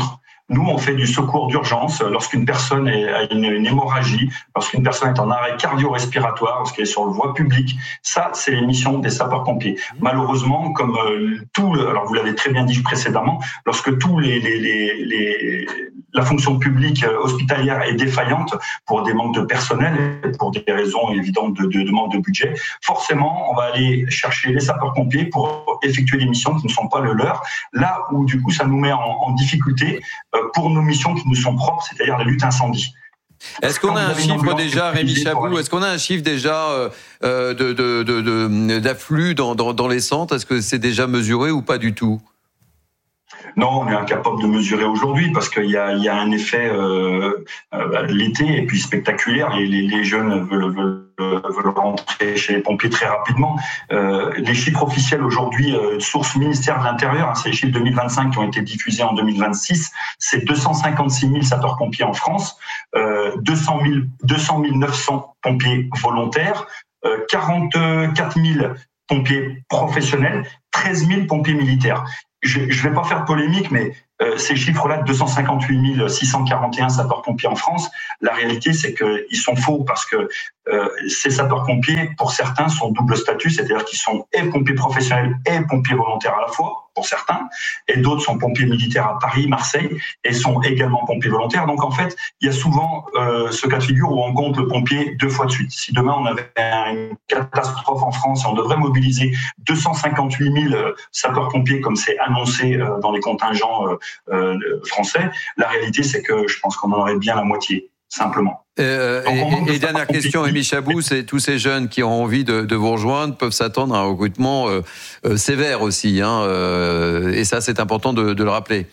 Nous, on fait du secours d'urgence lorsqu'une personne est, a une, une hémorragie, lorsqu'une personne est en arrêt cardio-respiratoire, lorsqu'elle est sur le voie publique. Ça, c'est les missions des sapeurs-pompiers. Malheureusement, comme euh, tout, le, alors vous l'avez très bien dit précédemment, lorsque tous les, les, les, les la fonction publique hospitalière est défaillante pour des manques de personnel, pour des raisons évidentes de, de, de manque de budget, forcément, on va aller chercher les sapeurs-pompiers pour effectuer des missions qui ne sont pas le leur, là où du coup ça nous met en, en difficulté pour nos missions qui nous sont propres, c'est-à-dire la lutte incendie. Est-ce qu'on a un chiffre déjà, Rémi Chabou, est-ce qu'on a un chiffre déjà euh, de, de, de, de, d'afflux dans, dans, dans les centres? Est-ce que c'est déjà mesuré ou pas du tout? Non, on est incapable de mesurer aujourd'hui parce qu'il y a, il y a un effet euh, euh, l'été et puis spectaculaire. Et les, les jeunes veulent, veulent, veulent rentrer chez les pompiers très rapidement. Euh, les chiffres officiels aujourd'hui, euh, source ministère de l'Intérieur, hein, c'est les chiffres deux mille vingt-cinq qui ont été diffusés en deux mille vingt-six, c'est deux cent cinquante-six mille sapeurs-pompiers en France, euh, deux cent mille neuf cents pompiers volontaires, euh, quarante-quatre mille pompiers professionnels, treize mille pompiers militaires. Je ne vais pas faire de polémique, mais euh, ces chiffres-là de deux cent cinquante-huit mille six cent quarante et un sapeurs-pompiers en France, la réalité, c'est qu'ils sont faux parce que euh, ces sapeurs-pompiers, pour certains, sont double statut, c'est-à-dire qu'ils sont et pompiers professionnels et pompiers volontaires à la fois, pour certains, et d'autres sont pompiers militaires à Paris, Marseille, et sont également pompiers volontaires. Donc en fait, il y a souvent euh, ce cas de figure où on compte le pompier deux fois de suite. Si demain on avait une catastrophe en France et on devrait mobiliser deux cent cinquante-huit mille sapeurs-pompiers comme c'est annoncé euh, dans les contingents euh, euh, français, la réalité c'est que je pense qu'on en aurait bien la moitié. Simplement. Euh, et, et dernière question, Rémi Chabou, c'est tous ces jeunes qui ont envie de, de vous rejoindre peuvent s'attendre à un recrutement euh, euh, sévère aussi, hein, euh, et ça c'est important de, de le rappeler.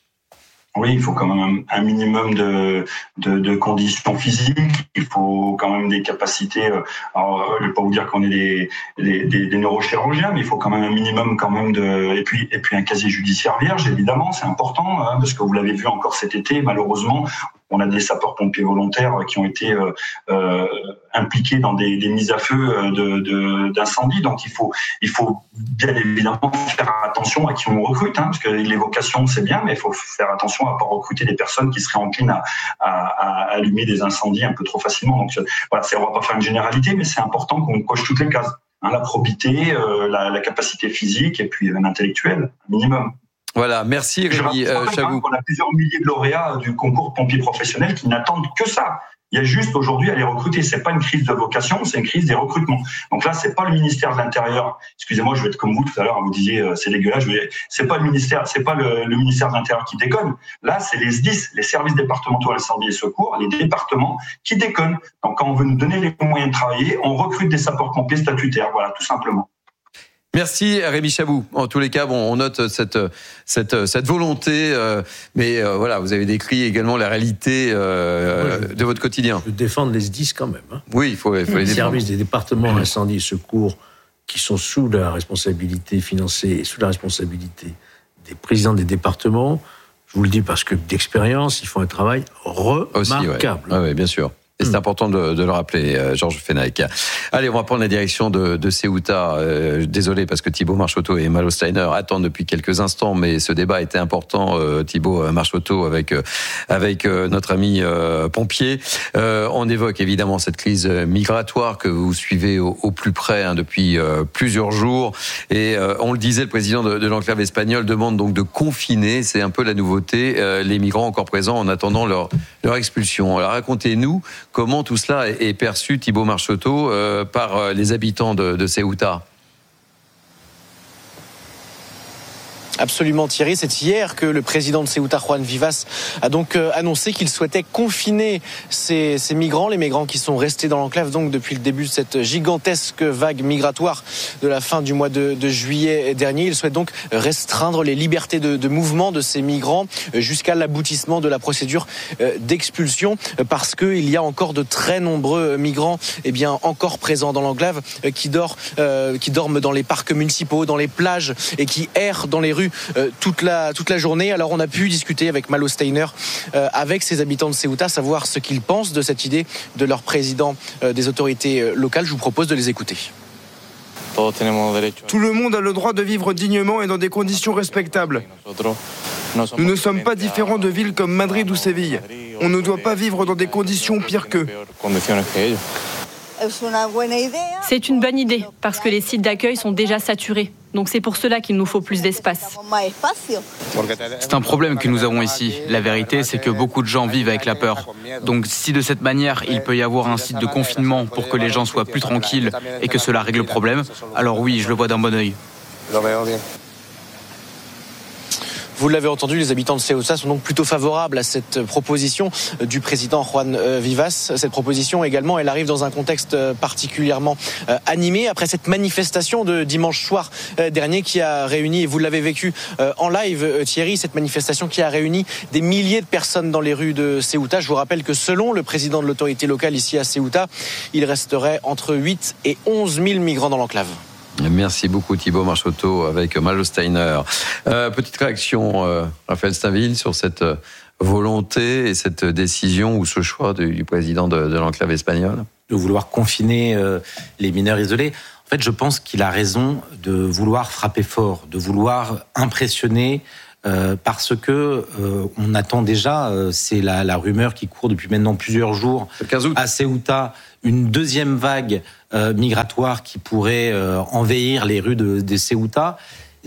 Oui, il faut quand même un minimum de, de, de conditions physiques. Il faut quand même des capacités. Alors, je ne vais pas vous dire qu'on est des, des, des, des neurochirurgiens, mais il faut quand même un minimum quand même de. Et puis, et puis un casier judiciaire vierge, évidemment, c'est important, hein, parce que vous l'avez vu encore cet été, malheureusement. On a des sapeurs-pompiers volontaires qui ont été euh, euh, impliqués dans des, des mises à feu de, de, d'incendie. Donc il faut, il faut bien évidemment faire attention à qui on recrute, hein, parce que les vocations c'est bien, mais il faut faire attention à ne pas recruter des personnes qui seraient enclines à, à, à allumer des incendies un peu trop facilement. Donc voilà, c'est, on ne va pas faire une généralité, mais c'est important qu'on coche toutes les cases. Hein, la probité, euh, la, la capacité physique et puis même intellectuelle, minimum. Voilà, merci Rémi euh, Chabou. On a plusieurs milliers de lauréats du concours pompiers professionnels qui n'attendent que ça. Il y a juste aujourd'hui à les recruter. C'est pas une crise de vocation, c'est une crise des recrutements. Donc là, c'est pas le ministère de l'Intérieur. Excusez-moi, je vais être comme vous tout à l'heure. Vous disiez euh, c'est dégueulasse. Je vais... C'est pas le ministère, c'est pas le, le ministère de l'Intérieur qui déconne. Là, c'est les S D I S, les services départementaux incendie et secours, les départements qui déconnent. Donc quand on veut nous donner les moyens de travailler, on recrute des sapeurs-pompiers statutaires. Voilà, tout simplement. Merci Rémi Chabou. En tous les cas, bon, on note cette cette cette volonté, euh, mais euh, voilà, vous avez décrit également la réalité euh, ouais, de votre quotidien. De défendre les S D I S quand même. Hein. Oui, il faut, il faut les, les défendre. Services des départements incendie et secours qui sont sous la responsabilité financée et sous la responsabilité des présidents des départements. Je vous le dis parce que d'expérience, ils font un travail remarquable. Aussi, ouais. Ouais, bien sûr. Et c'est important de, de le rappeler, euh, Georges Fenech. Allez, on va prendre la direction de, de Ceuta. Euh, désolé parce que Thibaut Marchotto et Malo Steiner attendent depuis quelques instants, mais ce débat était important. Euh, Thibaut Marchotto avec euh, avec euh, notre ami euh, pompier. Euh, on évoque évidemment cette crise migratoire que vous suivez au, au plus près hein, depuis euh, plusieurs jours. Et euh, on le disait, le président de, de l'enclave espagnole demande donc de confiner. C'est un peu la nouveauté. Euh, les migrants encore présents en attendant leur leur expulsion. Alors racontez-nous. Comment tout cela est perçu, Thibaut Marchotto, euh, par les habitants de, de Ceuta ? Absolument Thierry, c'est hier que le président de Ceuta, Juan Vivas, a donc annoncé qu'il souhaitait confiner ces, ces migrants, les migrants qui sont restés dans l'enclave donc depuis le début de cette gigantesque vague migratoire de la fin du mois de, de juillet dernier. Il souhaite donc restreindre les libertés de, de mouvement de ces migrants jusqu'à l'aboutissement de la procédure d'expulsion parce qu'il y a encore de très nombreux migrants eh bien, encore présents dans l'enclave qui, dort, euh, qui dorment dans les parcs municipaux, dans les plages et qui errent dans les rues Euh, toute la toute la journée. Alors on a pu discuter avec Malo Steiner, euh, avec ces habitants de Ceuta, savoir ce qu'ils pensent de cette idée de leur président euh, des autorités euh, locales. Je vous propose de les écouter. Tout le monde a le droit de vivre dignement et dans des conditions respectables. Nous ne sommes pas différents de villes comme Madrid ou Séville. On ne doit pas vivre dans des conditions pires qu'eux. C'est une bonne idée, parce que les sites d'accueil sont déjà saturés. Donc c'est pour cela qu'il nous faut plus d'espace. C'est un problème que nous avons ici. La vérité, c'est que beaucoup de gens vivent avec la peur. Donc si de cette manière, il peut y avoir un site de confinement pour que les gens soient plus tranquilles et que cela règle le problème, alors oui, je le vois d'un bon œil. Vous l'avez entendu, les habitants de Ceuta sont donc plutôt favorables à cette proposition du président Juan Vivas. Cette proposition également, elle arrive dans un contexte particulièrement animé après cette manifestation de dimanche soir dernier qui a réuni, et vous l'avez vécu en live Thierry, cette manifestation qui a réuni des milliers de personnes dans les rues de Ceuta. Je vous rappelle que selon le président de l'autorité locale ici à Ceuta, il resterait entre huit et onze mille migrants dans l'enclave. Merci beaucoup Thibaut Marcheteau avec Malo Steiner. Euh, petite réaction, euh, Raphaël Stainville, sur cette volonté et cette décision ou ce choix du, du président de, de l'enclave espagnole de vouloir confiner euh, les mineurs isolés. En fait, je pense qu'il a raison de vouloir frapper fort, de vouloir impressionner, euh, parce que euh, on attend déjà, euh, c'est la, la rumeur qui court depuis maintenant plusieurs jours à Ceuta, une deuxième vague euh, migratoire qui pourrait euh, envahir les rues de, de Ceuta.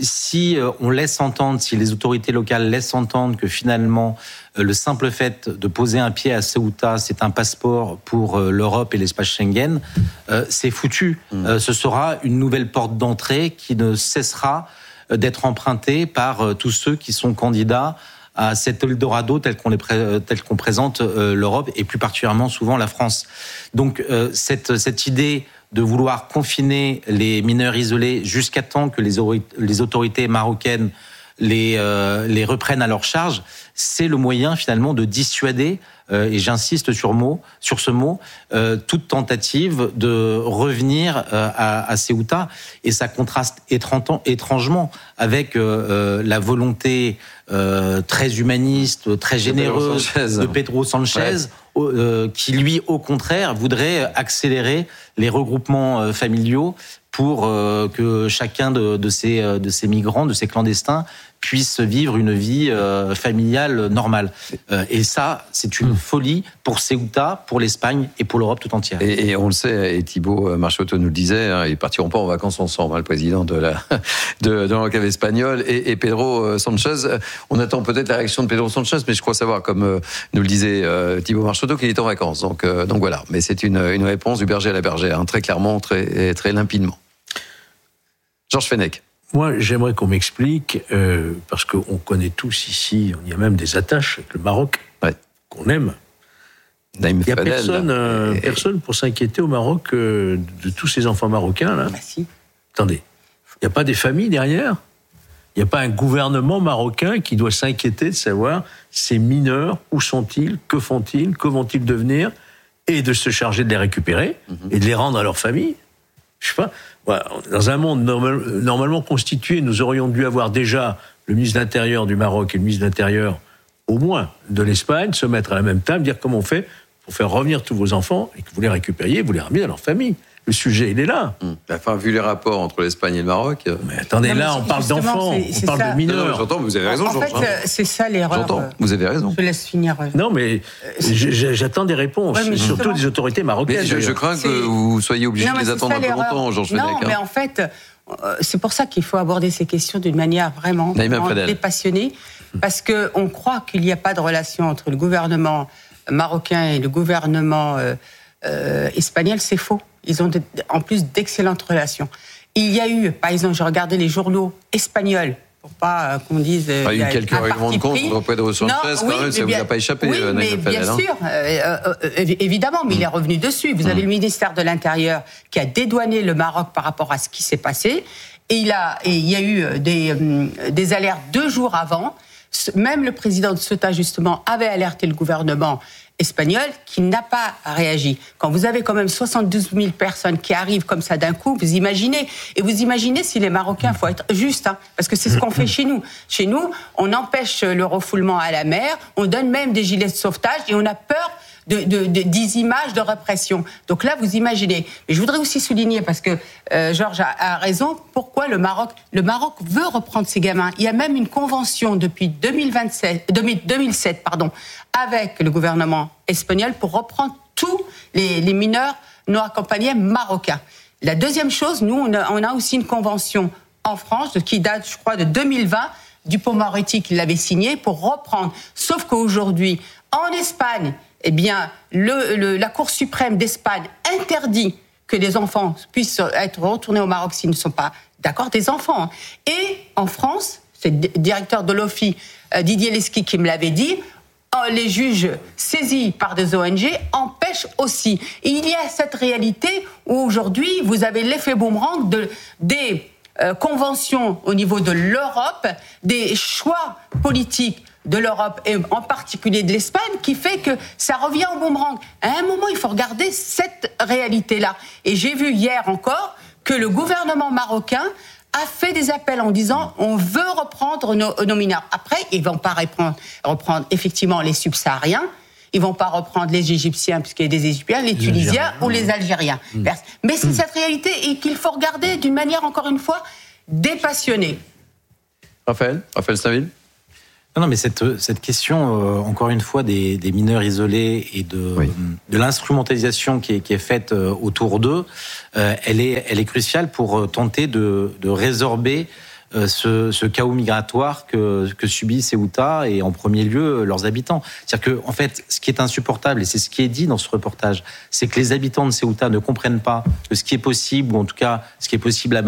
Si euh, on laisse entendre, si les autorités locales laissent entendre que finalement euh, le simple fait de poser un pied à Ceuta, c'est un passeport pour euh, l'Europe et l'espace Schengen, euh, c'est foutu. Mmh. Euh, ce sera une nouvelle porte d'entrée qui ne cessera euh, d'être empruntée par euh, tous ceux qui sont candidats à cet Eldorado tel qu'on, les pré- tel qu'on présente euh, l'Europe et plus particulièrement souvent la France. Donc euh, cette, cette idée de vouloir confiner les mineurs isolés jusqu'à temps que les, ori- les autorités marocaines les, euh, les reprennent à leur charge, c'est le moyen finalement de dissuader, euh, et j'insiste sur, mot, sur ce mot, euh, toute tentative de revenir euh, à, à Ceuta. Et ça contraste étrange- étrangement avec euh, la volonté euh, très humaniste, très généreuse de Pedro Sanchez, ouais. euh, qui lui, au contraire, voudrait accélérer les regroupements euh, familiaux pour euh, que chacun de, de, ces, de ces migrants, de ces clandestins, puisse vivre une vie euh, familiale normale. Euh, et ça, c'est une folie pour Ceuta, pour l'Espagne et pour l'Europe tout entière. Et, et on le sait, et Thibaut Marcheteau nous le disait, hein, ils partiront pas en vacances ensemble, hein, le président de la de, de l'enclave espagnole et, et Pedro Sanchez. On attend peut-être la réaction de Pedro Sanchez, mais je crois savoir, comme euh, nous le disait euh, Thibaut Marcheteau, qu'il est en vacances. Donc, euh, donc voilà. Mais c'est une, une réponse du berger à la bergère, hein, très clairement, très, très limpidement. Georges Fenech. Moi, j'aimerais qu'on m'explique, euh, parce qu'on connaît tous ici, il y a même des attaches avec le Maroc, ouais. qu'on aime. Naïm il n'y a Fadel, personne, euh, et... personne pour s'inquiéter au Maroc euh, de tous ces enfants marocains, là. Bah si. Attendez, il n'y a pas des familles derrière ? Il n'y a pas un gouvernement marocain qui doit s'inquiéter de savoir ces mineurs, où sont-ils, que font-ils, que vont-ils devenir, et de se charger de les récupérer, mm-hmm. et de les rendre à leur famille ? Je sais pas. Dans un monde normal, normalement constitué, nous aurions dû avoir déjà le ministre de l'Intérieur du Maroc et le ministre de l'Intérieur, au moins, de l'Espagne, se mettre à la même table, dire comment on fait pour faire revenir tous vos enfants et que vous les récupériez, vous les ramenez à leur famille. Le sujet, il est là. Mmh. Enfin, vu les rapports entre l'Espagne et le Maroc... Mais attendez, non, mais là, on parle d'enfants, c'est, c'est on parle ça. de mineurs. Non, non, j'entends, vous avez raison, en Georges. En fait, c'est ça l'erreur. J'entends, vous avez raison. Je laisse finir. Non, mais j'attends des réponses, ouais, surtout des autorités marocaines. Mais je, je crains c'est... que vous soyez obligés non, de les attendre un peu l'erreur. longtemps, Georges Fenech. Non, mais en fait, c'est pour ça qu'il faut aborder ces questions d'une manière vraiment, vraiment dépassionnée, parce qu'on croit qu'il n'y a pas de relation entre le gouvernement marocain et le gouvernement euh, euh, espagnol, c'est faux. Ils ont de, en plus d'excellentes relations. Il y a eu, par exemple, j'ai regardé les journaux espagnols, pour pas euh, qu'on dise... Il y a eu quelques règlements de compte contre Pedro Sanchez, quand oui, même, ça ne vous a pas échappé. Oui, euh, mais bien Fadel, sûr, hein. euh, euh, évidemment, mais mmh. il est revenu dessus. Vous mmh. avez le ministère de l'Intérieur qui a dédouané le Maroc par rapport à ce qui s'est passé, et il, a, et il y a eu des, euh, des alertes deux jours avant. Même le président de Ceuta, justement, avait alerté le gouvernement espagnol qui n'a pas réagi. Quand vous avez quand même soixante-douze mille personnes qui arrivent comme ça d'un coup, vous imaginez. Et vous imaginez si les Marocains, il faut être juste, hein, parce que c'est ce qu'on fait chez nous. Chez nous, on empêche le refoulement à la mer, on donne même des gilets de sauvetage et on a peur de, de, de, des images de répression. Donc là, vous imaginez. Mais je voudrais aussi souligner, parce que euh, Georges a, a raison, pourquoi le Maroc, le Maroc veut reprendre ces gamins. Il y a même une convention depuis deux mille vingt-sept, deux mille sept, pardon, avec le gouvernement espagnol pour reprendre tous les, les mineurs non accompagnés marocains. La deuxième chose, nous, on a, on a aussi une convention en France qui date, je crois, de deux mille vingt, Dupond-Moretti qui l'avait signée pour reprendre. Sauf qu'aujourd'hui, en Espagne, eh bien, le, le, la Cour suprême d'Espagne interdit que les enfants puissent être retournés au Maroc s'ils ne sont pas d'accord, des enfants. Et en France, c'est le directeur de l'O F I, Didier Lesky, qui me l'avait dit, les juges saisis par des O N G empêchent aussi. Et il y a cette réalité où aujourd'hui, vous avez l'effet boomerang de, des euh, conventions au niveau de l'Europe, des choix politiques de l'Europe et en particulier de l'Espagne qui fait que ça revient au boomerang. À un moment, il faut regarder cette réalité-là. Et j'ai vu hier encore que le gouvernement marocain a fait des appels en disant on veut reprendre nos, nos mineurs. Après, ils vont pas reprendre, reprendre effectivement les subsahariens, ils vont pas reprendre les Égyptiens puisqu'il y a des Égyptiens, les, les Tunisiens Algériens. Ou les Algériens. Mmh. Mais c'est mmh. cette réalité et qu'il faut regarder d'une manière encore une fois dépassionnée. Raphaël, Raphaël Stainville. Non, non, mais cette, cette question, euh, encore une fois, des, des mineurs isolés et de, oui. de l'instrumentalisation qui est, qui est faite euh, autour d'eux, euh, elle, est, elle est cruciale pour euh, tenter de, de résorber euh, ce, ce chaos migratoire que, que subit Ceuta et en premier lieu leurs habitants. C'est-à-dire que, en fait, ce qui est insupportable, et c'est ce qui est dit dans ce reportage, c'est que les habitants de Ceuta ne comprennent pas que ce qui est possible, ou en tout cas ce qui est possible à